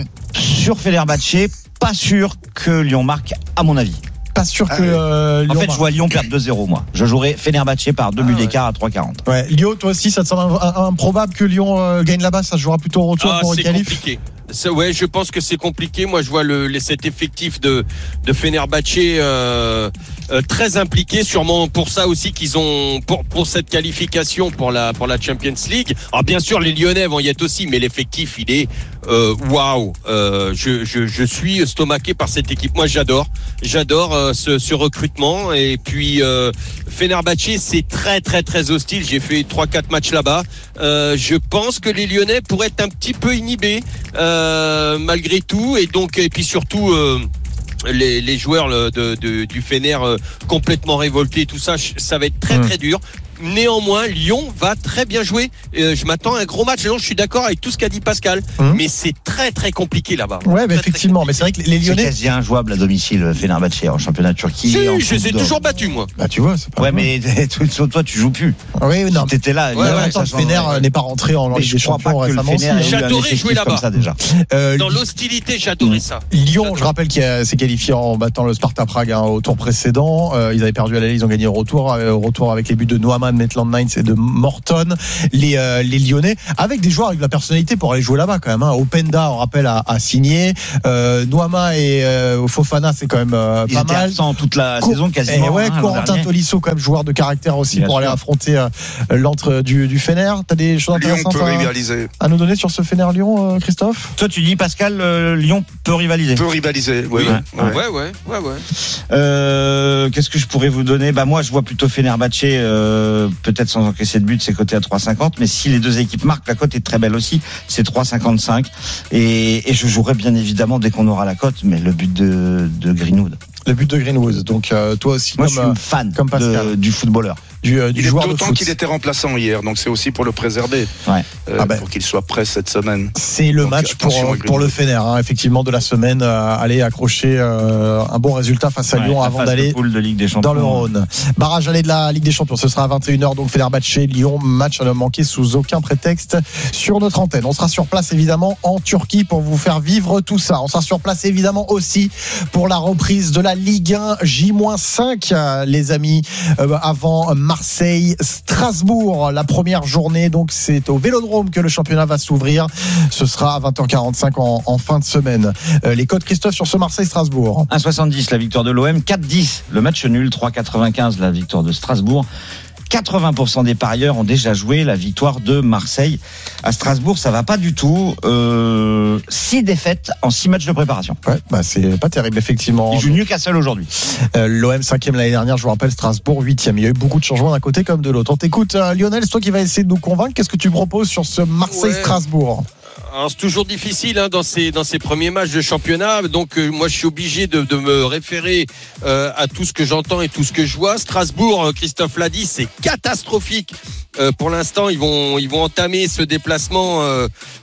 Sur Fenerbahçe, pas sûr que Lyon marque, à mon avis. Pas sûr que euh, Lyon En fait, marque. je vois Lyon perdre deux zéro, moi. Je jouerais Fenerbahçe par deux buts ah, ouais. d'écart à trois quarante. Ouais. Lyon, toi aussi, ça te semble improbable que Lyon euh, gagne là-bas? Ça se jouera plutôt au retour ah, pour le qualif? C'est compliqué. Ça, ouais, je pense que c'est compliqué. Moi, je vois le, cet effectif de, de Fenerbahçe euh, euh, très impliqués, sûrement pour ça aussi qu'ils ont pour pour cette qualification pour la pour la Champions League. Alors bien sûr les Lyonnais vont y être aussi, mais l'effectif il est waouh. Euh, je, je je suis stomaqué par cette équipe. Moi j'adore, j'adore euh, ce, ce recrutement. Et puis euh, Fenerbahçe c'est très très très hostile. J'ai fait trois quatre matchs là-bas. Euh, je pense que les Lyonnais pourraient être un petit peu inhibés euh, malgré tout. Et donc et puis surtout. Euh, Les, les joueurs de, de, du Fener euh, complètement révoltés, tout ça, ça va être très très dur. Néanmoins, Lyon va très bien jouer. Euh, je m'attends à un gros match. Non, je suis d'accord avec tout ce qu'a dit Pascal, mmh. mais c'est très très compliqué là-bas. Ouais, mais très, effectivement, mais c'est vrai que les Lyonnais, c'est quasi injouable à domicile, Fenerbahçe en championnat de Turquie. Si, en je les ai toujours battus moi. Bah tu vois, c'est pas. Ouais, mais toi tu joues plus. Oui, non. Si t'étais là. Ouais, ouais, attends, le Fener n'est pas rentré en Ligue des Champions récemment. J'adorais jouer là-bas. Ça, déjà. Euh, Dans l'hostilité, j'adorais ça. Lyon, je rappelle qu'il s'est qualifié en battant le Sparta Prague hein, au tour précédent. Euh, ils avaient perdu à l'aller, ils ont gagné au retour, euh, au retour avec les buts de Noaman, Maitland Niles et de Morton. Les, euh, les Lyonnais, avec des joueurs avec de la personnalité pour aller jouer là-bas quand même. Hein. Openda, on rappelle, a, a signé. Euh, Noama et euh, Fofana, c'est quand même euh, pas ils mal. Ils toute la Co- saison quasiment. Et ouais, hein, Corentin Tolisso, quand même joueur de caractère aussi Bien pour sûr. aller affronter euh, l'antre du, du Fener. T'as des choses intéressantes Lyon peut à, rivaliser. à nous donner sur ce Fener Lyon, euh, Christophe? Toi, tu dis Pascal, euh, Lyon peut rivaliser. Peut rivaliser, oui. Ouais, oui. ouais, ouais, ouais, ouais. Euh, qu'est-ce que je pourrais vous donner? Bah moi, je vois plutôt Fenerbahçe, euh, peut-être sans encaisser de but, c'est coté à trois cinquante. Mais si les deux équipes marquent, la cote est très belle aussi. C'est trois cinquante-cinq. Et, et je jouerai bien évidemment dès qu'on aura la cote, mais le but de, de Greenwood. Le but de Greenwood. Donc euh, toi aussi, moi, comme, je suis fan comme Pascal. De, du footballeur. Du, euh, du il joueur est de d'autant foot. qu'il était remplaçant hier, donc c'est aussi pour le préserver, ouais. euh, ah ben. pour qu'il soit prêt cette semaine. C'est le donc, match pour, pour le Fener, hein, effectivement, de la semaine. Euh, aller accrocher euh, un bon résultat face à ouais, Lyon avant d'aller de de Ligue des Champions, dans le Rhône. Barrage aller de la Ligue des Champions, ce sera à vingt et une heures, donc Fenerbahçe, Lyon, match à ne manquer sous aucun prétexte sur notre antenne. On sera sur place évidemment en Turquie pour vous faire vivre tout ça. On sera sur place évidemment aussi pour la reprise de la Ligue un J cinq, les amis, euh, avant Marseille Strasbourg, la première journée, donc c'est au Vélodrome que le championnat va s'ouvrir. Ce sera à vingt heures quarante-cinq en, en fin de semaine. Euh, les codes, Christophe, sur ce Marseille-Strasbourg. un soixante-dix la victoire de l'O M, quatre dix le match nul, trois quatre-vingt-quinze la victoire de Strasbourg. quatre-vingts pour cent des parieurs ont déjà joué la victoire de Marseille. À Strasbourg, ça va pas du tout. Euh, six défaites en six matchs de préparation. Ouais, bah c'est pas terrible, effectivement. Ils jouent Newcastle aujourd'hui. Euh, L'O M cinquième l'année dernière, je vous rappelle, Strasbourg huitième. Il y a eu beaucoup de changements d'un côté comme de l'autre. On t'écoute, euh, Lionel, c'est toi qui vas essayer de nous convaincre. Qu'est-ce que tu proposes sur ce Marseille-Strasbourg? Alors, c'est toujours difficile hein, dans ces dans ces premiers matchs de championnat. Donc euh, moi je suis obligé de, de me référer euh, à tout ce que j'entends et tout ce que je vois. Strasbourg, Christophe l'a dit, c'est catastrophique. Euh, pour l'instant, ils vont ils vont entamer ce déplacement euh,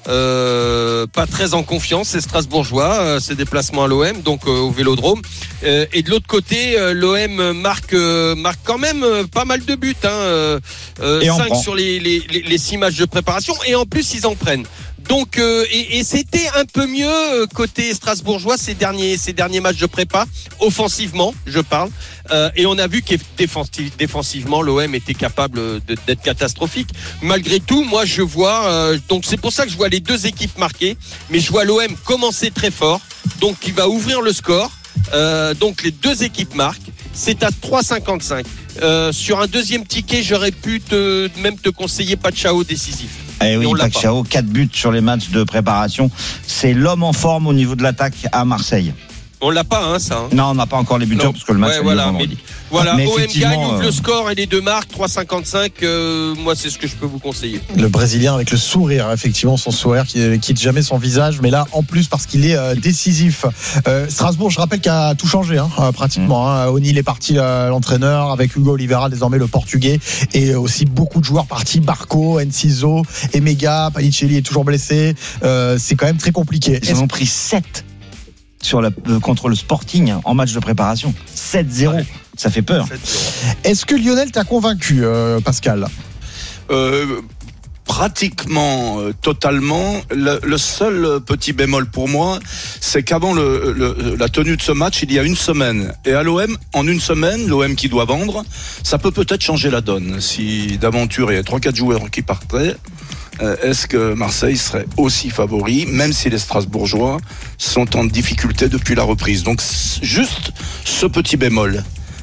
euh, pas très en confiance. C'est Strasbourgeois, euh, ces déplacements à l'O M, donc euh, au Vélodrome. Euh, et de l'autre côté, euh, l'O M marque euh, marque quand même euh, pas mal de buts. Hein, euh, euh, cinq sur les, les les les six matchs de préparation. Et en plus, ils en prennent. Donc euh, et, et c'était un peu mieux côté strasbourgeois ces derniers ces derniers matchs de prépa offensivement, je parle. Euh, et on a vu que défensivement l'O M était capable de, d'être catastrophique. Malgré tout, moi je vois euh, donc c'est pour ça que je vois les deux équipes marquer, mais je vois l'O M commencer très fort, donc il va ouvrir le score. Euh, donc les deux équipes marquent. C'est à trois cinquante-cinq. Euh, sur un deuxième ticket, j'aurais pu te, même te conseiller Pachao décisif. Eh oui, Pachao, quatre buts sur les matchs de préparation. C'est l'homme en forme au niveau de l'attaque à Marseille. On l'a pas, hein, ça. Hein. Non, on n'a pas encore les buteurs parce que le match ouais, est voilà, vendredi. mais, voilà, mais O M gagne, ouvre euh... le score et les deux marques, trois cinquante-cinq. Euh, moi, c'est ce que je peux vous conseiller. Le Brésilien avec le sourire, effectivement, son sourire qui ne quitte jamais son visage, mais là, en plus, parce qu'il est euh, décisif. Euh, Strasbourg, je rappelle, qu'il a tout changé, hein, euh, pratiquement. Hein. O'Neill est parti, euh, l'entraîneur, avec Hugo Oliveira, désormais le portugais, et aussi beaucoup de joueurs partis, Barco, Enciso, Emega, Panicelli est toujours blessé. Euh, c'est quand même très compliqué. Ils en ont pris sept sur la, euh, contre le Sporting en match de préparation. sept zéro. Ouais. Ça fait peur. Est-ce que Lionel t'a convaincu, euh, Pascal? euh, Pratiquement, euh, totalement. Le, le seul petit bémol pour moi, c'est qu'avant le, le, la tenue de ce match, il y a une semaine. Et à l'O M, en une semaine, l'O M qui doit vendre, ça peut peut-être changer la donne. Si d'aventure il y a trois quatre joueurs qui partaient, euh, est-ce que Marseille serait aussi favori, même si les Strasbourgeois sont en difficulté depuis la reprise? Donc juste ce petit bémol.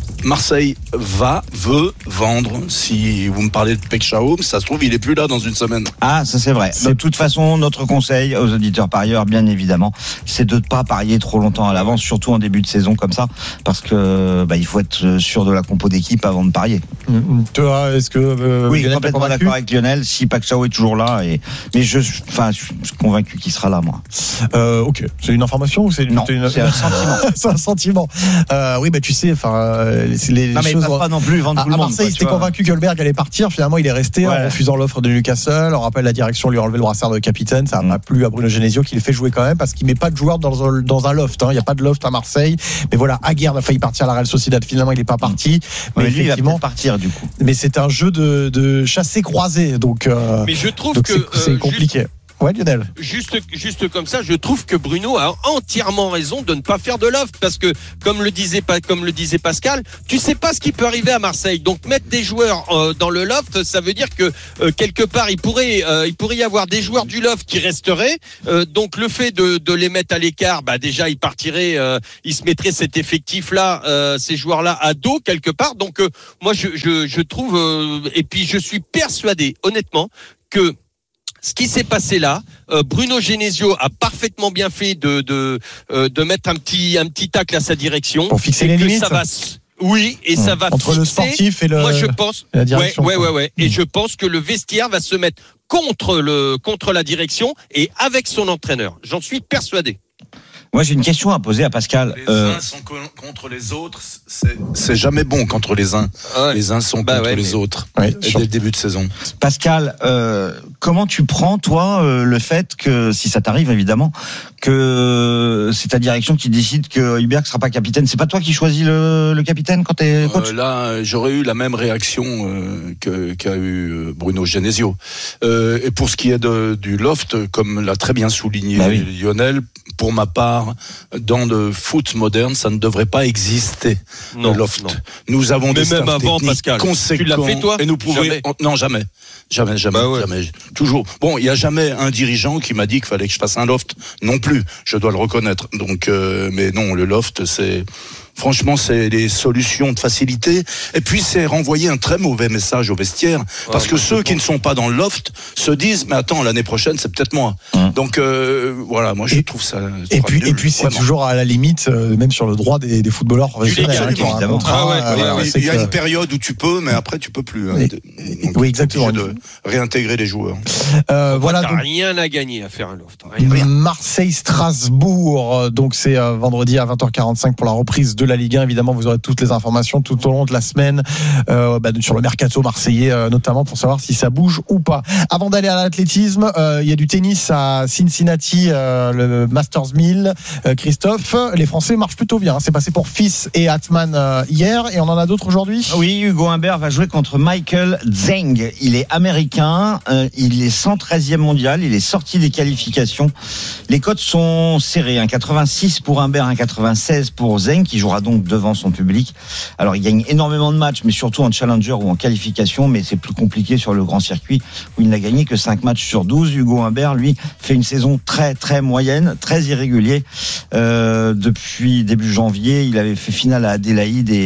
Marseille va, veut vendre. Si vous me parlez de Pek Chaoum, ça se trouve, il est plus là dans une semaine. Ah, ça c'est vrai. De toute façon, notre conseil aux auditeurs parieurs, bien évidemment, c'est de ne pas parier trop longtemps à l'avance, surtout en début de saison comme ça, parce que bah, il faut être sûr de la compo d'équipe avant de parier. Mmh, toi, est-ce que euh, oui, Lionel, complètement d'accord avec Lionel. Si Pacquiao est toujours là, et mais je, enfin, je suis convaincu qu'il sera là, moi. Euh, ok, c'est une information ou c'est une... Non, une... c'est un sentiment. C'est un sentiment. Euh, oui, bah tu sais, enfin, les, les non, mais choses. Il ne pas non plus vendre à, tout le à monde. Marseille, c'était convaincu qu'Holberg allait partir. Finalement, il est resté ouais. en refusant l'offre de Newcastle. On rappelle, la direction lui a enlevé le brassard de capitaine. Ça n'a mmh. pas plu à Bruno Genesio, qui le fait jouer quand même parce qu'il met pas de joueurs dans un, dans un loft. Hein. Il n'y a pas de loft à Marseille. Mais voilà, Aguerd a failli partir à la Real Sociedad. Finalement, il n'est pas parti. Mais, mais lui, effectivement, il va partir du coup. Mais c'est un jeu de, de chassé croisé, donc. Euh, mais je trouve donc que c'est, c'est euh, compliqué. Juste... Ouais, Lionel. Juste, juste comme ça, je trouve que Bruno a entièrement raison de ne pas faire de loft parce que, comme le disait, comme le disait Pascal, tu sais pas ce qui peut arriver à Marseille. Donc, mettre des joueurs euh, dans le loft, ça veut dire que euh, quelque part, il pourrait, euh, il pourrait y avoir des joueurs du loft qui resteraient. Euh, donc, le fait de, de les mettre à l'écart, bah déjà, ils partiraient, euh, ils se mettraient cet effectif-là, euh, ces joueurs-là à dos quelque part. Donc, euh, moi, je, je, je trouve, euh, et puis je suis persuadé, honnêtement, que ce qui s'est passé là, euh, Bruno Genesio a parfaitement bien fait de de euh, de mettre un petit un petit tacle à sa direction pour fixer les limites. Ça va, oui, et mmh. ça va entre fixer, le sportif et le. Moi, je pense. La direction, ouais, ouais, ouais, ouais. Mmh. Et je pense que le vestiaire va se mettre contre le contre la direction et avec son entraîneur. J'en suis persuadé. Moi, j'ai une question à poser à Pascal. Les euh... uns sont contre les autres, c'est, c'est jamais bon contre les uns. Ouais. Les uns sont bah contre ouais, les mais... autres. Ouais, dès le début de saison. Pascal, euh, comment tu prends, toi, euh, le fait que, si ça t'arrive évidemment, que c'est ta direction qui décide que Hubert ne sera pas capitaine? C'est pas toi qui choisis le, le capitaine quand t'es coach? euh, Là, j'aurais eu la même réaction euh, que, qu'a eu Bruno Genesio. Euh, et pour ce qui est de, du loft, comme l'a très bien souligné bah oui. Lionel, pour ma part, dans le foot moderne, ça ne devrait pas exister, non, le loft. Non. Nous avons mais des staffs même avant, techniques Pascal, conséquents. Tu l'as fait, toi? Et nous pouvons... Jamais. Non, jamais. Jamais, jamais, bah ouais. jamais. Toujours. Bon, il n'y a jamais un dirigeant qui m'a dit qu'il fallait que je fasse un loft. Non plus. Je dois le reconnaître. Donc, euh, mais non, le loft, c'est... Franchement, c'est les solutions de facilité. Et puis, c'est renvoyer un très mauvais message au vestiaire. Ouais, parce que ceux qui ne sont pas dans le loft se disent, mais attends, l'année prochaine, c'est peut-être moi. Hum. Donc, euh, voilà, moi, je et, trouve ça. Et puis, nul, et puis, c'est vraiment. Toujours à la limite, euh, même sur le droit des, des footballeurs professionnels. Hein, qui ont un contrat, ah ouais, euh, ouais, il y a que... une période où tu peux, mais après, tu peux plus. Et, hein. Donc, oui, exactement. De réintégrer les joueurs. Euh, voilà. T'as donc... rien à gagner à faire un loft. Rien. Marseille-Strasbourg. Donc, c'est euh, vendredi à vingt heures quarante-cinq pour la reprise de la Ligue un. Évidemment, vous aurez toutes les informations tout au long de la semaine euh, bah, sur le mercato marseillais euh, notamment pour savoir si ça bouge ou pas. Avant d'aller à l'athlétisme, euh, il y a du tennis à Cincinnati, euh, le Masters mille. Euh, Christophe, les Français marchent plutôt bien. C'est passé pour Fils et Atman euh, hier et on en a d'autres aujourd'hui. Oui, Hugo Humbert va jouer contre Michael Zheng. Il est américain, euh, il est cent treizième mondial, il est sorti des qualifications. Les cotes sont serrées, un quatre-vingt-six pour Humbert, un quatre-vingt-seize pour Zheng qui jouera donc devant son public. Alors il gagne énormément de matchs, mais surtout en challenger ou en qualification, mais c'est plus compliqué sur le grand circuit où il n'a gagné que cinq matchs sur douze. Hugo Humbert, lui, fait une saison très très moyenne, très irrégulier. Euh, depuis début janvier, il avait fait finale à Adélaïde et,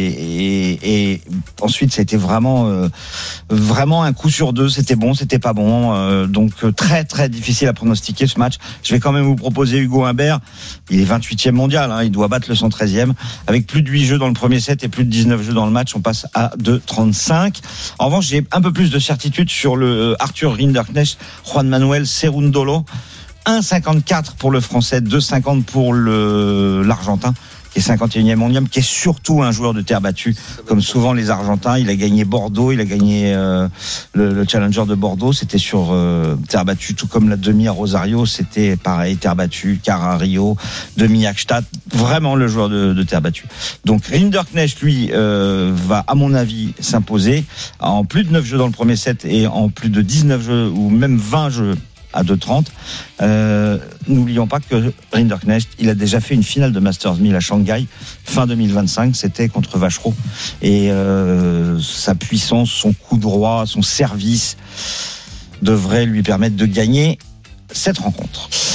et, et ensuite ça a été vraiment euh, vraiment un coup sur deux. C'était bon, c'était pas bon. Euh, donc très très difficile à pronostiquer ce match. Je vais quand même vous proposer Hugo Humbert. Il est vingt-huitième mondial, hein, il doit battre le cent treizième avec plus de huit jeux dans le premier set et plus de dix-neuf jeux dans le match. On passe à deux trente-cinq. En revanche, j'ai un peu plus de certitude sur le Arthur Rinderknecht, Juan Manuel Cerundolo. un cinquante-quatre pour le français, deux cinquante pour le l'Argentin, qui est cinquante et unième mondial, qui est surtout un joueur de terre battue, comme souvent les Argentins. Il a gagné Bordeaux, il a gagné euh, le, le Challenger de Bordeaux, c'était sur euh, terre battue, tout comme la demi à Rosario, c'était pareil, terre battue, quart à Rio, demi à Gstaad, vraiment le joueur de, de terre battue. Donc Rinderknecht, lui, euh, va, à mon avis, s'imposer en plus de neuf jeux dans le premier set et en plus de dix-neuf jeux, ou même vingt jeux à deux trente. Euh, n'oublions pas que Rinderknecht, il a déjà fait une finale de Masters mille à Shanghai fin deux mille vingt-cinq, c'était contre Vachereau, et euh, sa puissance, son coup droit, son service devrait lui permettre de gagner cette rencontre.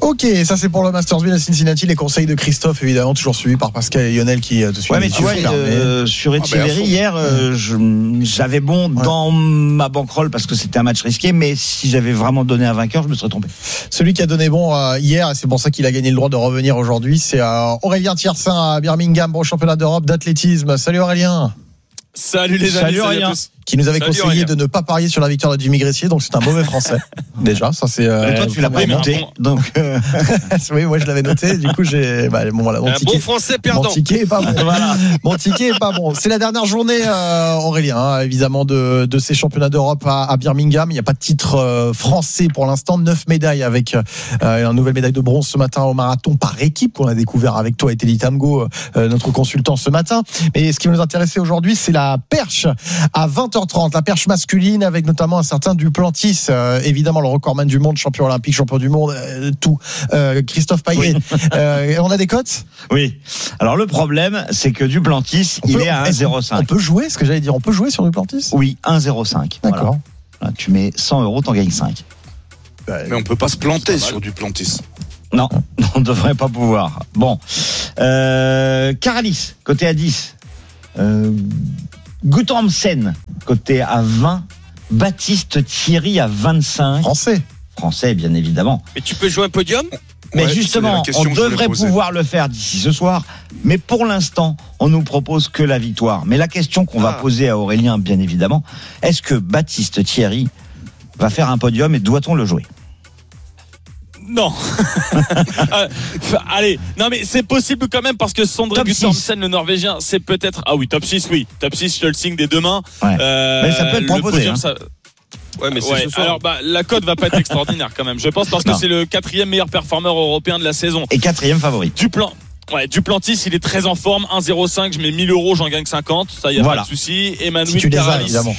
Ok, ça c'est pour le Masters mille à Cincinnati. Les conseils de Christophe, évidemment, toujours suivis par Pascal et Lionel qui te suivent. Ouais, mais tu vois, euh, sur Etcheverry, ah, hier, euh, je, j'avais bon ouais. dans ma bankroll parce que c'était un match risqué, mais si j'avais vraiment donné un vainqueur, je me serais trompé. Celui qui a donné bon euh, hier, et c'est pour ça qu'il a gagné le droit de revenir aujourd'hui, c'est euh, Aurélien Thiersin à Birmingham pour le championnat d'Europe d'athlétisme. Salut Aurélien. Salut les amis, salut, salut à tous. Qui nous avait salut conseillé Aurélien. de ne pas parier sur la victoire de Jimmy Gressier, donc c'est un mauvais français. Déjà, ça c'est. Euh, et toi, tu l'as pas noté, donc. Euh... oui, moi je l'avais noté. Du coup, j'ai. Bah, bon, voilà, mon un ticket. Bon français perdant. Mon ticket est pas bon. Voilà. Mon ticket est pas bon. C'est la dernière journée, euh, Aurélien, hein, évidemment, de, de ces championnats d'Europe à, à Birmingham. Il n'y a pas de titre euh, français pour l'instant. Neuf médailles avec euh, une nouvelle médaille de bronze ce matin au marathon par équipe qu'on a découvert avec toi et Teddy Tamgo, euh, notre consultant ce matin. Mais ce qui va nous intéresser aujourd'hui, c'est la perche à vingt heures trente, la perche masculine avec notamment un certain Duplantis, euh, évidemment le recordman du monde, champion olympique, champion du monde, euh, tout. Euh, Christophe Payet. Oui. Euh, on a des cotes ? Oui. Alors le problème, c'est que Duplantis, on il peut, est à un virgule zéro cinq. On peut jouer, ce que j'allais dire, on peut jouer sur Duplantis ? Oui, un virgule zéro cinq. D'accord. Voilà. Tu mets cent euros, t'en gagnes cinq. Mais on peut pas se planter sur Duplantis. Non, on ne devrait pas pouvoir. Bon. Euh, Caralis, côté à dix. Euh, Guttormsen, côté à vingt. Baptiste Thierry à vingt-cinq. Français. Français, bien évidemment. Mais tu peux jouer un podium ? Mais ouais, justement, on devrait pouvoir le faire d'ici ce soir. Mais pour l'instant, on nous propose que la victoire. Mais la question qu'on ah. va poser à Aurélien, bien évidemment, est-ce que Baptiste Thierry va faire un podium et doit-on le jouer ? Non. euh, allez, non mais c'est possible quand même parce que Sondre Guttormsen, le Norvégien, c'est peut-être. Ah oui, top six, oui. Top six, je te le signe des deux mains. Ouais. Euh, mais ça peut être proposé. Podium, hein. ça... Ouais, mais c'est ouais, alors bah, la cote va pas être extraordinaire quand même. Je pense parce que non. c'est le quatrième meilleur performeur européen de la saison. Et quatrième favori. Duplan. Ouais, Duplantis, il est très en forme. un virgule zéro cinq, je mets mille euros, j'en gagne cinquante. Ça, y a voilà. pas de souci. Emmanuel si Caralis évidemment.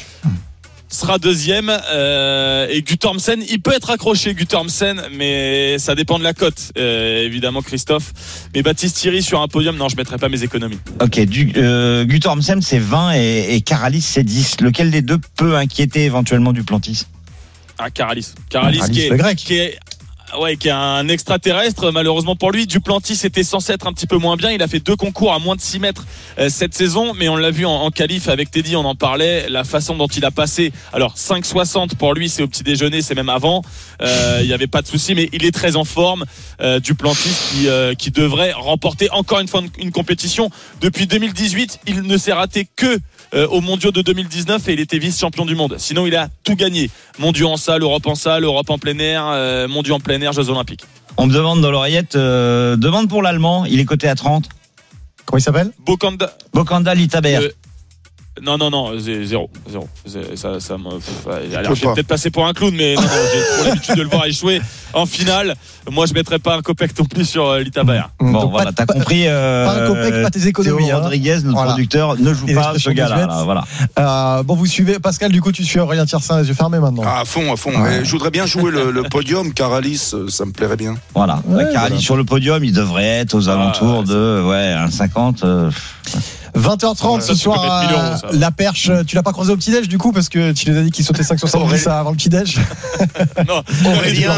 sera deuxième euh, et Guttormsen, il peut être accroché Guttormsen, mais ça dépend de la cote euh, évidemment Christophe. Mais Baptiste Thierry sur un podium, non, je mettrai pas mes économies. Ok, du, euh, Guttormsen c'est vingt et, et Caralis c'est dix. Lequel des deux peut inquiéter éventuellement Duplantis ? Ah, Caralis. Caralis, Caralis qui est, le grec. qui est Ouais, qui est un extraterrestre, malheureusement pour lui. Duplantis était censé être un petit peu moins bien. Il a fait deux concours à moins de six mètres euh, cette saison, mais on l'a vu en, en qualif avec Teddy, on en parlait. La façon dont il a passé, alors cinq soixante pour lui, c'est au petit déjeuner, c'est même avant. Euh, il n'y avait pas de souci, mais il est très en forme. Euh, Duplantis qui, euh, qui devrait remporter encore une fois une, une compétition. Depuis deux mille dix-huit, il ne s'est raté que euh, aux mondiaux de deux mille dix-neuf et il était vice-champion du monde. Sinon, il a tout gagné. Mondiaux en salle, Europe en salle, Europe en plein air, euh, mondiaux en plein air, Jeux Olympiques. On me demande dans l'oreillette, euh, demande pour l'Allemand, il est coté à trente. Comment il s'appelle ? Bokanda. Bokanda Littaber. Euh, non, non, non, zéro. zéro. Ça, ça me, alors, je vais peut-être passer pour un clown, mais non, non, j'ai trop l'habitude de le voir échouer en finale. Moi, je ne mettrais pas un copec non plus sur euh, Littaber. Bon, Donc, voilà, t'as compris. Euh, pas un copec, pas tes économies. Théo Rodriguez, notre voilà. producteur, ne joue pas ce gars-là. Là, voilà. Euh, bon, vous suivez, Pascal, du coup, tu suis Aurélien Thiersin les yeux fermés maintenant. Ah, à fond, à fond. Ouais. Mais je voudrais bien jouer le, le podium. Caralis, ça me plairait bien. Voilà. Ouais, Caralis voilà. sur le podium, il devrait être aux alentours ah, de ouais, un cinquante. Euh, vingt heures trente ce soir, euros, la perche. Tu l'as pas croisé au petit-déj du coup parce que tu nous as dit qu'il sautait cinq soixante-dix avant le petit-déj. Non, Aurélien,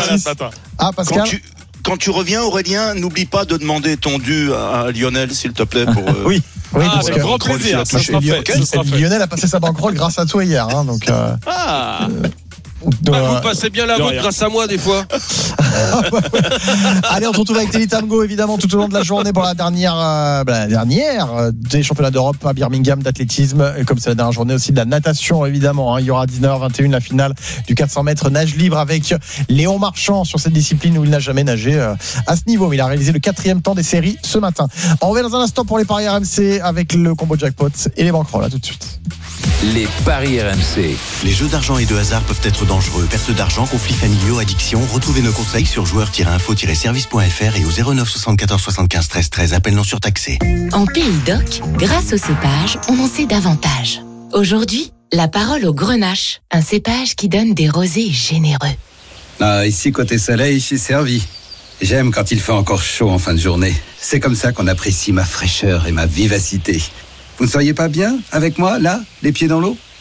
ah Pascal. Quand tu, quand tu reviens, Aurélien, n'oublie pas de demander ton dû à Lionel, s'il te plaît. Pour, euh, oui. Oui, ah, avec grand plaisir. Ça sera fait. Okay. Ça sera fait. Lionel a passé sa bankroll grâce à toi hier, hein, donc. Euh, ah. Euh, Bah, vous passez bien la vôtre grâce à moi des fois. Allez, on se retrouve avec Teddy Tamgo évidemment tout au long de la journée pour la dernière, euh, la dernière des championnats d'Europe à Birmingham d'athlétisme. Et comme c'est la dernière journée aussi de la natation évidemment, hein. Il y aura à dix-neuf heures vingt et une la finale du quatre cents mètres nage libre avec Léon Marchand sur cette discipline où il n'a jamais nagé euh, à ce niveau. Mais il a réalisé le quatrième temps des séries ce matin. On revient dans un instant pour les paris R M C avec le combo jackpot et les banquerolles. Là tout de suite. Les paris R M C. Les jeux d'argent et de hasard peuvent être dangereux. Perte d'argent, conflits familiaux, addiction. Retrouvez nos conseils sur joueurs tiret info tiret service point f r et au zéro neuf soixante-quatorze soixante-quinze treize treize. Appel non surtaxé. En Pays Doc, grâce au cépage, on en sait davantage. Aujourd'hui, la parole au grenache, un cépage qui donne des rosés généreux. Ah, ici, côté soleil, je suis servi. J'aime quand il fait encore chaud en fin de journée. C'est comme ça qu'on apprécie ma fraîcheur et ma vivacité. Vous ne seriez pas bien avec moi, là, les pieds dans l'eau ?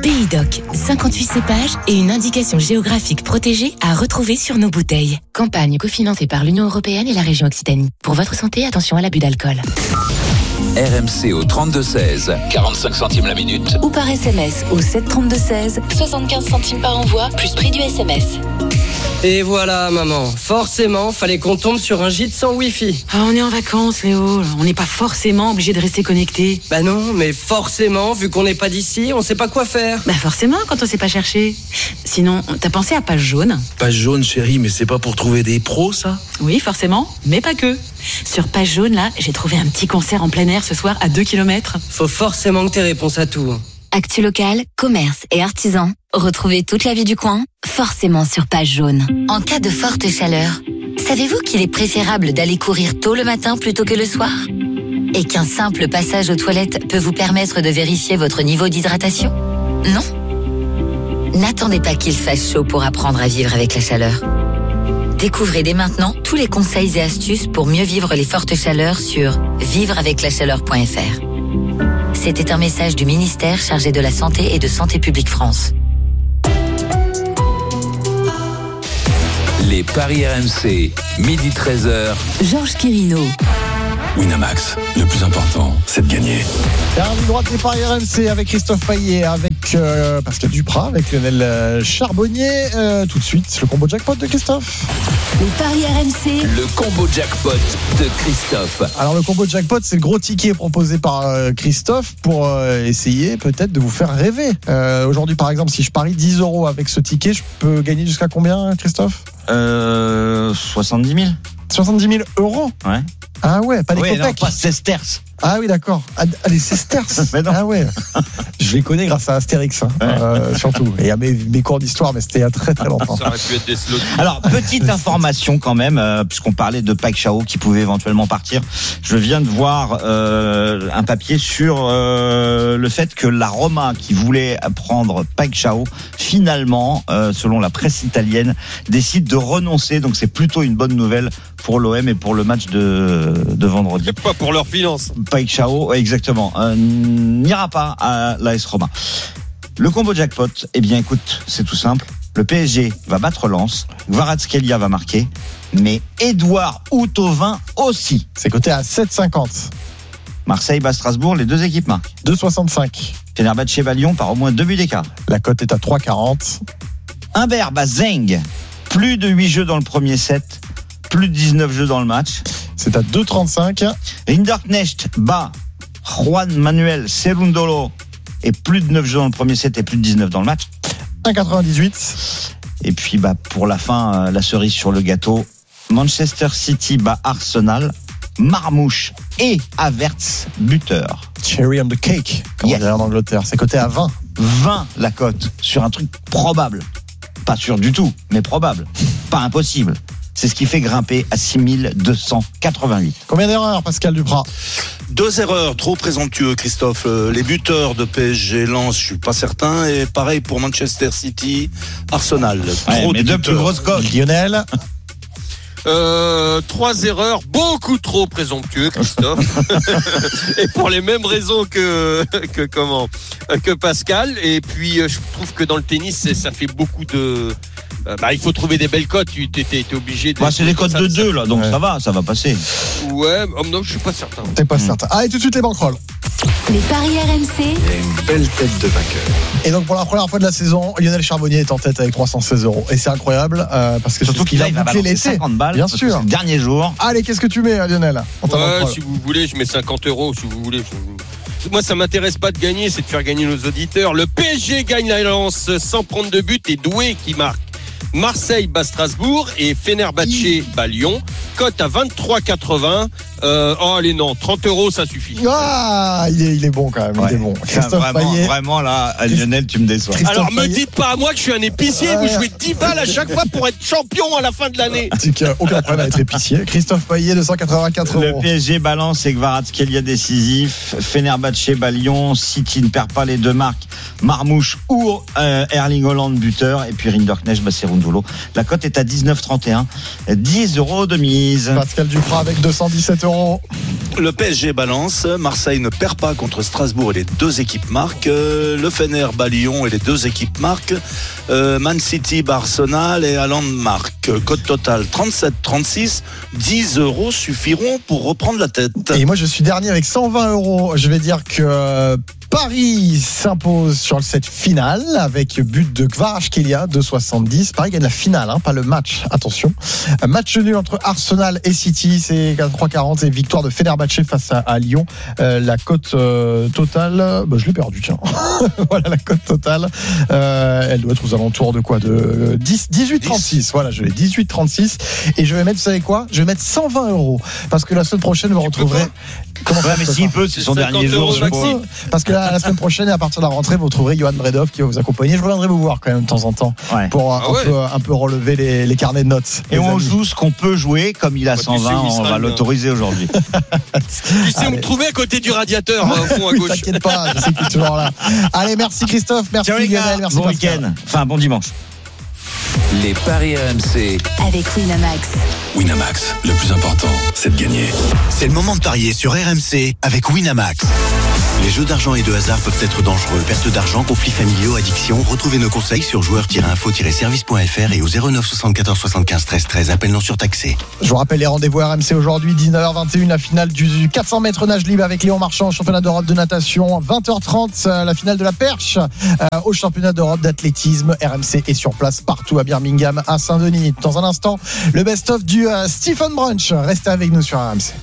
Pays Doc, cinquante-huit cépages et une indication géographique protégée à retrouver sur nos bouteilles. Campagne cofinancée par l'Union européenne et la région Occitanie. Pour votre santé, attention à l'abus d'alcool. R M C au trente-deux seize, quarante-cinq centimes la minute. Ou par S M S au sept trente-deux seize, soixante-quinze centimes par envoi, plus prix du S M S. Et voilà, maman. Forcément, fallait qu'on tombe sur un gîte sans Wi-Fi. Ah, on est en vacances, Léo. On n'est pas forcément obligé de rester connecté. Bah non, mais forcément, vu qu'on n'est pas d'ici, on sait pas quoi faire. Bah forcément, quand on sait pas chercher. Sinon, t'as pensé à Page Jaune? Page Jaune, chérie, mais c'est pas pour trouver des pros, ça? Oui, forcément, mais pas que. Sur Page Jaune, là, j'ai trouvé un petit concert en plein air ce soir à deux kilomètres. Faut forcément que t'aies réponse à tout. Actu local, commerce et artisans. Retrouvez toute la vie du coin, forcément sur Page Jaune. En cas de forte chaleur, savez-vous qu'il est préférable d'aller courir tôt le matin plutôt que le soir? Et qu'un simple passage aux toilettes peut vous permettre de vérifier votre niveau d'hydratation? Non? N'attendez pas qu'il fasse chaud pour apprendre à vivre avec la chaleur. Découvrez dès maintenant tous les conseils et astuces pour mieux vivre les fortes chaleurs sur vivre avec la chaleur point f r. C'était un message du ministère chargé de la Santé et de Santé publique France. Les paris R M C, midi treize heures. Georges Quirino. Winamax, le plus important, c'est de gagner. Dernière droite des paris R M C avec Christophe Payet, avec euh, Pascal Duprat, avec Lionel euh, Charbonnier. Euh, tout de suite, le combo jackpot de Christophe. Les paris R M C. Le combo jackpot de Christophe. Alors le combo jackpot, c'est le gros ticket proposé par euh, Christophe pour euh, essayer peut-être de vous faire rêver. Euh, aujourd'hui, par exemple, si je parie dix euros avec ce ticket, je peux gagner jusqu'à combien, Christophe? Euh, soixante-dix mille. soixante-dix mille euros. Ouais. Ah ouais, pas les oui, copecs. non, pas sesterces. Ah oui, d'accord. Ah, les sesterces. Ah ouais. Je les connais grâce à Astérix, hein, ouais. euh, surtout. Et à mes, mes cours d'histoire, mais c'était il y a très très longtemps. Ça aurait pu être des slots. Alors, petite information quand même, euh, puisqu'on parlait de Paik Chao qui pouvait éventuellement partir. Je viens de voir euh, un papier sur euh, le fait que la Roma, qui voulait prendre Paik Chao, finalement, euh, selon la presse italienne, décide de renoncer. Donc c'est plutôt une bonne nouvelle pour l'O M et pour le match de, de vendredi. C'est pas pour leurs finances. Paik Chao, exactement, euh, n'ira pas à l'A S Roma. Le combo jackpot, eh bien écoute, c'est tout simple. Le P S G va battre Lens, Kvaratskhelia va marquer, mais Edouard Houtovin aussi. C'est coté à sept cinquante. Marseille bat Strasbourg, les deux équipes marquent. deux soixante-cinq. Fenerbahçe bat Lyon par au moins deux buts d'écart. La cote est à trois quarante. Humbert bat Zeng, plus de huit jeux dans le premier set, plus de dix-neuf jeux dans le match. C'est à deux trente-cinq. Rinderknecht bat Juan Manuel Cerundolo et plus de neuf jeux dans le premier set et plus de dix-neuf dans le match. un quatre-vingt-dix-huit. Et puis bah pour la fin, la cerise sur le gâteau, Manchester City bat Arsenal, Marmouche et Havertz buteur. Cherry on the cake, comme yes. on dirait en Angleterre. C'est coté à vingt. vingt la cote sur un truc probable. Pas sûr du tout, mais probable. Pas impossible. C'est ce qui fait grimper à six mille deux cent quatre-vingt-huit. Combien d'erreurs, Pascal Duprat? Deux erreurs, trop présomptueux, Christophe. Les buteurs de P S G, Lens, je suis pas certain. Et pareil pour Manchester City, Arsenal. Ouais, trop mais de deux buteurs. plus grosses cotes. Lionel. Euh, trois erreurs beaucoup trop présomptueux, Christophe. Et pour les mêmes raisons que que comment que Pascal. Et puis je trouve que dans le tennis, ça fait beaucoup de. Bah, il faut trouver des belles cotes. Tu t'es obligé de. Bah, c'est des cotes de deux là, donc ouais. ça va, ça va passer. Ouais, oh, non, je suis pas certain. T'es pas mmh. certain. Allez, tout de suite les banquerolles. Les paris R M C. Il y a une belle tête de vainqueur. Et donc pour la première fois de la saison, Lionel Charbonnier est en tête avec trois cent seize euros. Et c'est incroyable euh, parce que surtout qu'il qu'il a va boucler balancer l'été. cinquante balles. Bien sûr. C'est le dernier jour. Allez, qu'est-ce que tu mets, Lionel? Ouais, si vous voulez, je mets cinquante euros. Si vous voulez. Je... Moi, ça m'intéresse pas de gagner, c'est de faire gagner nos auditeurs. Le P S G gagne la Lens sans prendre de but et Doué qui marque. Marseille bat Strasbourg et Fenerbahçe bat Lyon. Cote à vingt-trois quatre-vingts. Euh, oh allez non, trente euros ça suffit. Ah, il est, il est bon quand même. Ouais. Il est bon. Christophe vraiment, Payet. Vraiment là, Lionel, tu me déçois. Christophe Alors me Payet. dites pas à moi que je suis un épicier. Ouais. Vous jouez dix balles à chaque fois pour être champion à la fin de l'année. C'est qu'il n'y a aucun problème à être épicier. Christophe Payet, deux cent quatre-vingt-quatre euros. Le P S G balance et Kvaratskhelia décisif. Fenerbahçe bat Lyon. City ne perd pas les deux marques. Marmouche ou euh, Erling Haaland buteur, et puis Rinderknecht, Bassirundolo. La cote est à dix-neuf trente-et-un, dix euros de mise. Pascal Duprat avec deux cent dix-sept euros. Le P S G balance, Marseille ne perd pas contre Strasbourg et les deux équipes marquent. Euh, le Fener bat Lyon et les deux équipes marquent. Euh, Man City bat Arsenal et Haaland marque. Cote totale trente-sept trente-six, dix euros suffiront pour reprendre la tête. Et moi je suis dernier avec cent vingt euros. Je vais dire que Paris s'impose sur cette finale avec but de Kvaratskhelia, deux soixante-dix. Paris gagne la finale, hein, pas le match. Attention. Un match nul entre Arsenal et City, c'est trois quarante, et victoire de Fenerbahçe face à, à Lyon. Euh, la cote euh, totale, bah, je l'ai perdu, tiens. Voilà la cote totale. Euh, elle doit être aux alentours de quoi, de dix, dix-huit trente-six. Voilà, je l'ai dix-huit trente-six. Et je vais mettre, vous savez quoi, je vais mettre cent vingt euros parce que la semaine prochaine vous retrouverez. Comment ouais, mais s'il peut, c'est son dernier jour. Je peux. Parce que là, la semaine prochaine et à partir de la rentrée, vous trouverez Johan Bredov qui va vous accompagner. Je reviendrai vous voir quand même de temps en temps ouais. pour ah un, ouais. peu, un peu relever les, les carnets de notes. Et on amis. joue ce qu'on peut jouer, comme il a bah, cent vingt, on va l'autoriser aujourd'hui. Tu sais où me trouver à côté du radiateur, au fond à gauche. T'inquiète pas, je sais qu'il est toujours là. Allez, merci Christophe, merci Lionel, merci bon Pascal. Week-end, enfin bon dimanche. Les paris R M C avec Winamax. Winamax, le plus important, c'est de gagner. C'est le moment de parier sur R M C avec Winamax. Les jeux d'argent et de hasard peuvent être dangereux. Perte d'argent, conflits familiaux, addiction. Retrouvez nos conseils sur joueurs tiret info tiret service point f r et au zéro neuf soixante-quatorze soixante-quinze treize treize. Appel non surtaxé. Je vous rappelle les rendez-vous R M C aujourd'hui, dix-neuf heures vingt et une, la finale du quatre cents mètres nage libre avec Léon Marchand, championnat d'Europe de natation. vingt heures trente, la finale de la perche euh, au championnat d'Europe d'athlétisme. R M C est sur place partout à Birmingham, à Saint-Denis. Dans un instant, le best-of du euh, Stephen Brunch. Restez avec nous sur R M C.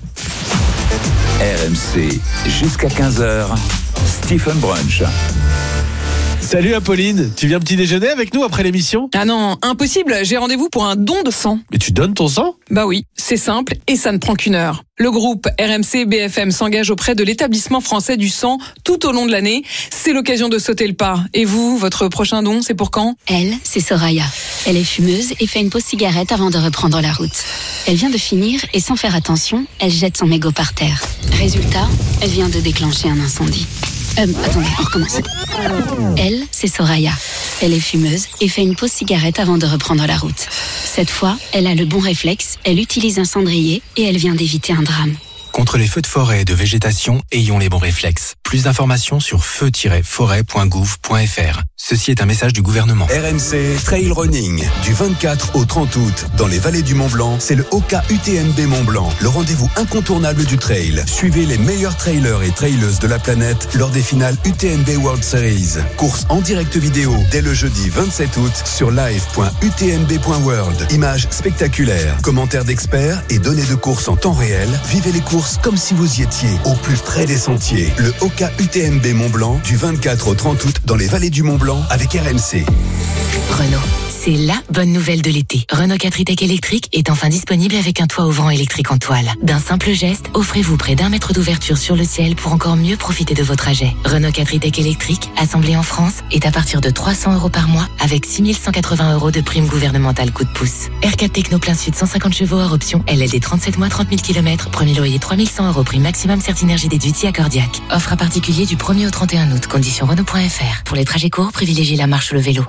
R M C, jusqu'à quinze heures, Stephen Brunch. Salut Apolline, tu viens petit déjeuner avec nous après l'émission ? Ah non, impossible, j'ai rendez-vous pour un don de sang. Mais tu donnes ton sang ? Bah oui, c'est simple et ça ne prend qu'une heure. Le groupe R M C B F M s'engage auprès de l'établissement français du sang tout au long de l'année. C'est l'occasion de sauter le pas. Et vous, votre prochain don, c'est pour quand ? Elle, c'est Soraya. Elle est fumeuse et fait une pause cigarette avant de reprendre la route. Elle vient de finir et sans faire attention, elle jette son mégot par terre. Résultat, elle vient de déclencher un incendie. Euh, attendez, on recommence. Elle, c'est Soraya. Elle est fumeuse et fait une pause cigarette avant de reprendre la route. Cette fois, elle a le bon réflexe, elle utilise un cendrier et elle vient d'éviter un drame. Contre les feux de forêt et de végétation, ayons les bons réflexes. Plus d'informations sur feu tiret forêt point gouv point f r. Ceci est un message du gouvernement. R M C Trail Running, du vingt-quatre au trente août, dans les vallées du Mont-Blanc, c'est le O K U T M B Mont-Blanc, le rendez-vous incontournable du trail. Suivez les meilleurs trailers et traileuses de la planète lors des finales U T M B World Series. Course en direct vidéo dès le jeudi vingt-sept août sur live point u t m b point world. Images spectaculaires, commentaires d'experts et données de course en temps réel. Vivez les courses comme si vous y étiez, au plus près des sentiers. Le O K U T M B Mont-Blanc, du vingt-quatre au trente août, dans les vallées du Mont-Blanc, avec R M C. Renault, c'est la bonne nouvelle de l'été. Renault quatre e-Tech électrique est enfin disponible avec un toit ouvrant électrique en toile. D'un simple geste, offrez-vous près d'un mètre d'ouverture sur le ciel pour encore mieux profiter de vos trajets. Renault quatre e-Tech électrique, assemblé en France, est à partir de trois cents euros par mois avec six mille cent quatre-vingts euros de prime gouvernementale coup de pouce. R quatre Techno plein sud cent cinquante chevaux hors option, L L D trente-sept mois trente mille kilomètres, premier loyer trois mille cent euros, prime maximum Certinergie déduit accordiaque. Offre à particulier du premier au trente et un août, condition Renault point f r. Pour les trajets courts, privilégiez la marche ou le vélo.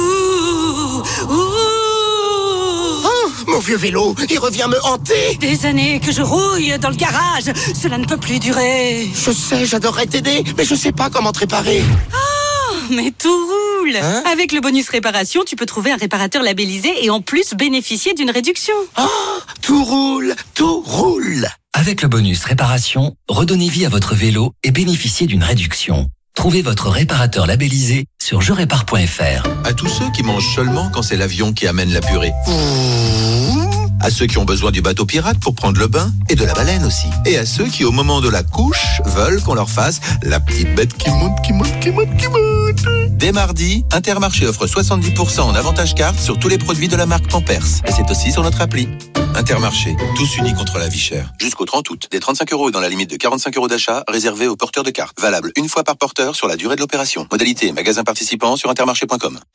Mon vieux vélo, il revient me hanter. Des années que je rouille dans le garage, cela ne peut plus durer. Je sais, j'adorerais t'aider, mais je sais pas comment te réparer. Oh, mais tout roule. Hein? Avec le bonus réparation, tu peux trouver un réparateur labellisé et en plus bénéficier d'une réduction. Oh, tout roule, tout roule. Avec le bonus réparation, redonnez vie à votre vélo et bénéficiez d'une réduction. Trouvez votre réparateur labellisé sur je répare point f r. À tous ceux qui mangent seulement quand c'est l'avion qui amène la purée. À ceux qui ont besoin du bateau pirate pour prendre le bain et de la baleine aussi. Et à ceux qui, au moment de la couche, veulent qu'on leur fasse la petite bête qui monte, qui monte, qui monte, qui monte. Dès mardi, Intermarché offre soixante-dix pour cent en avantage carte sur tous les produits de la marque Pampers. Et c'est aussi sur notre appli. Intermarché, tous unis contre la vie chère. Jusqu'au trente août, des trente-cinq euros et dans la limite de quarante-cinq euros d'achat réservés aux porteurs de cartes. Valable une fois par porteur sur la durée de l'opération. Modalité magasin participant sur intermarché point com.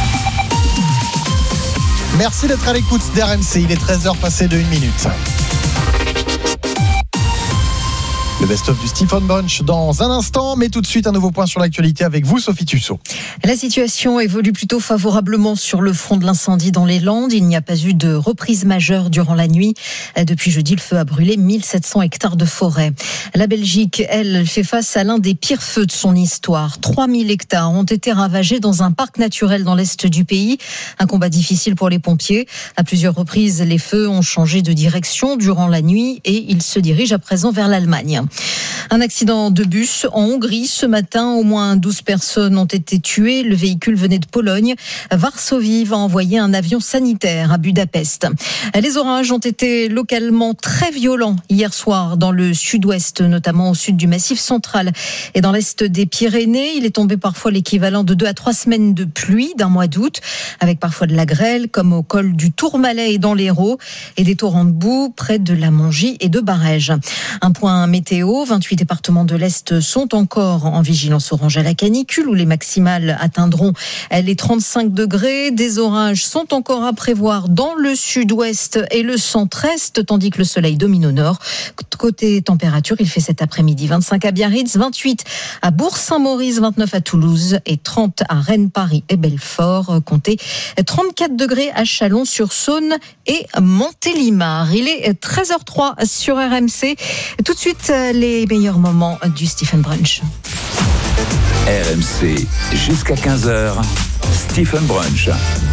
Merci d'être à l'écoute d'R M C. Il est treize heures passées de une minute. Le Le best-of du Stephen Brunch dans un instant, mais tout de suite un nouveau point sur l'actualité avec vous, Sophie Tussaud. La situation évolue plutôt favorablement sur le front de l'incendie dans les Landes. Il n'y a pas eu de reprise majeure durant la nuit. Depuis jeudi, le feu a brûlé mille sept cents hectares de forêt. La Belgique, elle, fait face à l'un des pires feux de son histoire. trois mille hectares ont été ravagés dans un parc naturel dans l'est du pays. Un combat difficile pour les pompiers. À plusieurs reprises, les feux ont changé de direction durant la nuit et ils se dirigent à présent vers l'Allemagne. Un accident de bus en Hongrie ce matin. Au moins douze personnes ont été tuées. Le véhicule venait de Pologne. Varsovie va envoyer un avion sanitaire à Budapest. Les orages ont été localement très violents hier soir dans le sud-ouest, notamment au sud du Massif central et dans l'est des Pyrénées. Il est tombé parfois l'équivalent de deux à trois semaines de pluie d'un mois d'août, avec parfois de la grêle, comme au col du Tourmalet et dans l'Hérault, et des torrents de boue près de la Mongie et de Barèges. Un point météo, vingt-huit départements de l'Est sont encore en vigilance orange à la canicule, où les maximales atteindront les trente-cinq degrés. Des orages sont encore à prévoir dans le sud-ouest et le centre-est, tandis que le soleil domine au nord. Côté température, il fait cet après-midi vingt-cinq à Biarritz, vingt-huit à Bourg-Saint-Maurice, vingt-neuf à Toulouse et trente à Rennes, Paris et Belfort. Comptez trente-quatre degrés à Chalon-sur-Saône et Montélimar. Il est treize heures zéro trois sur R M C. Tout de suite, les meilleurs moments du Stephen Brunch. R M C, jusqu'à quinze heures, Stephen Brunch.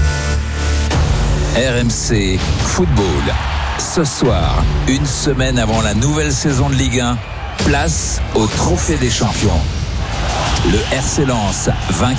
R M C Football. Ce soir, une semaine avant la nouvelle saison de Ligue un, place au Trophée des Champions. Le R C Lens vainqueur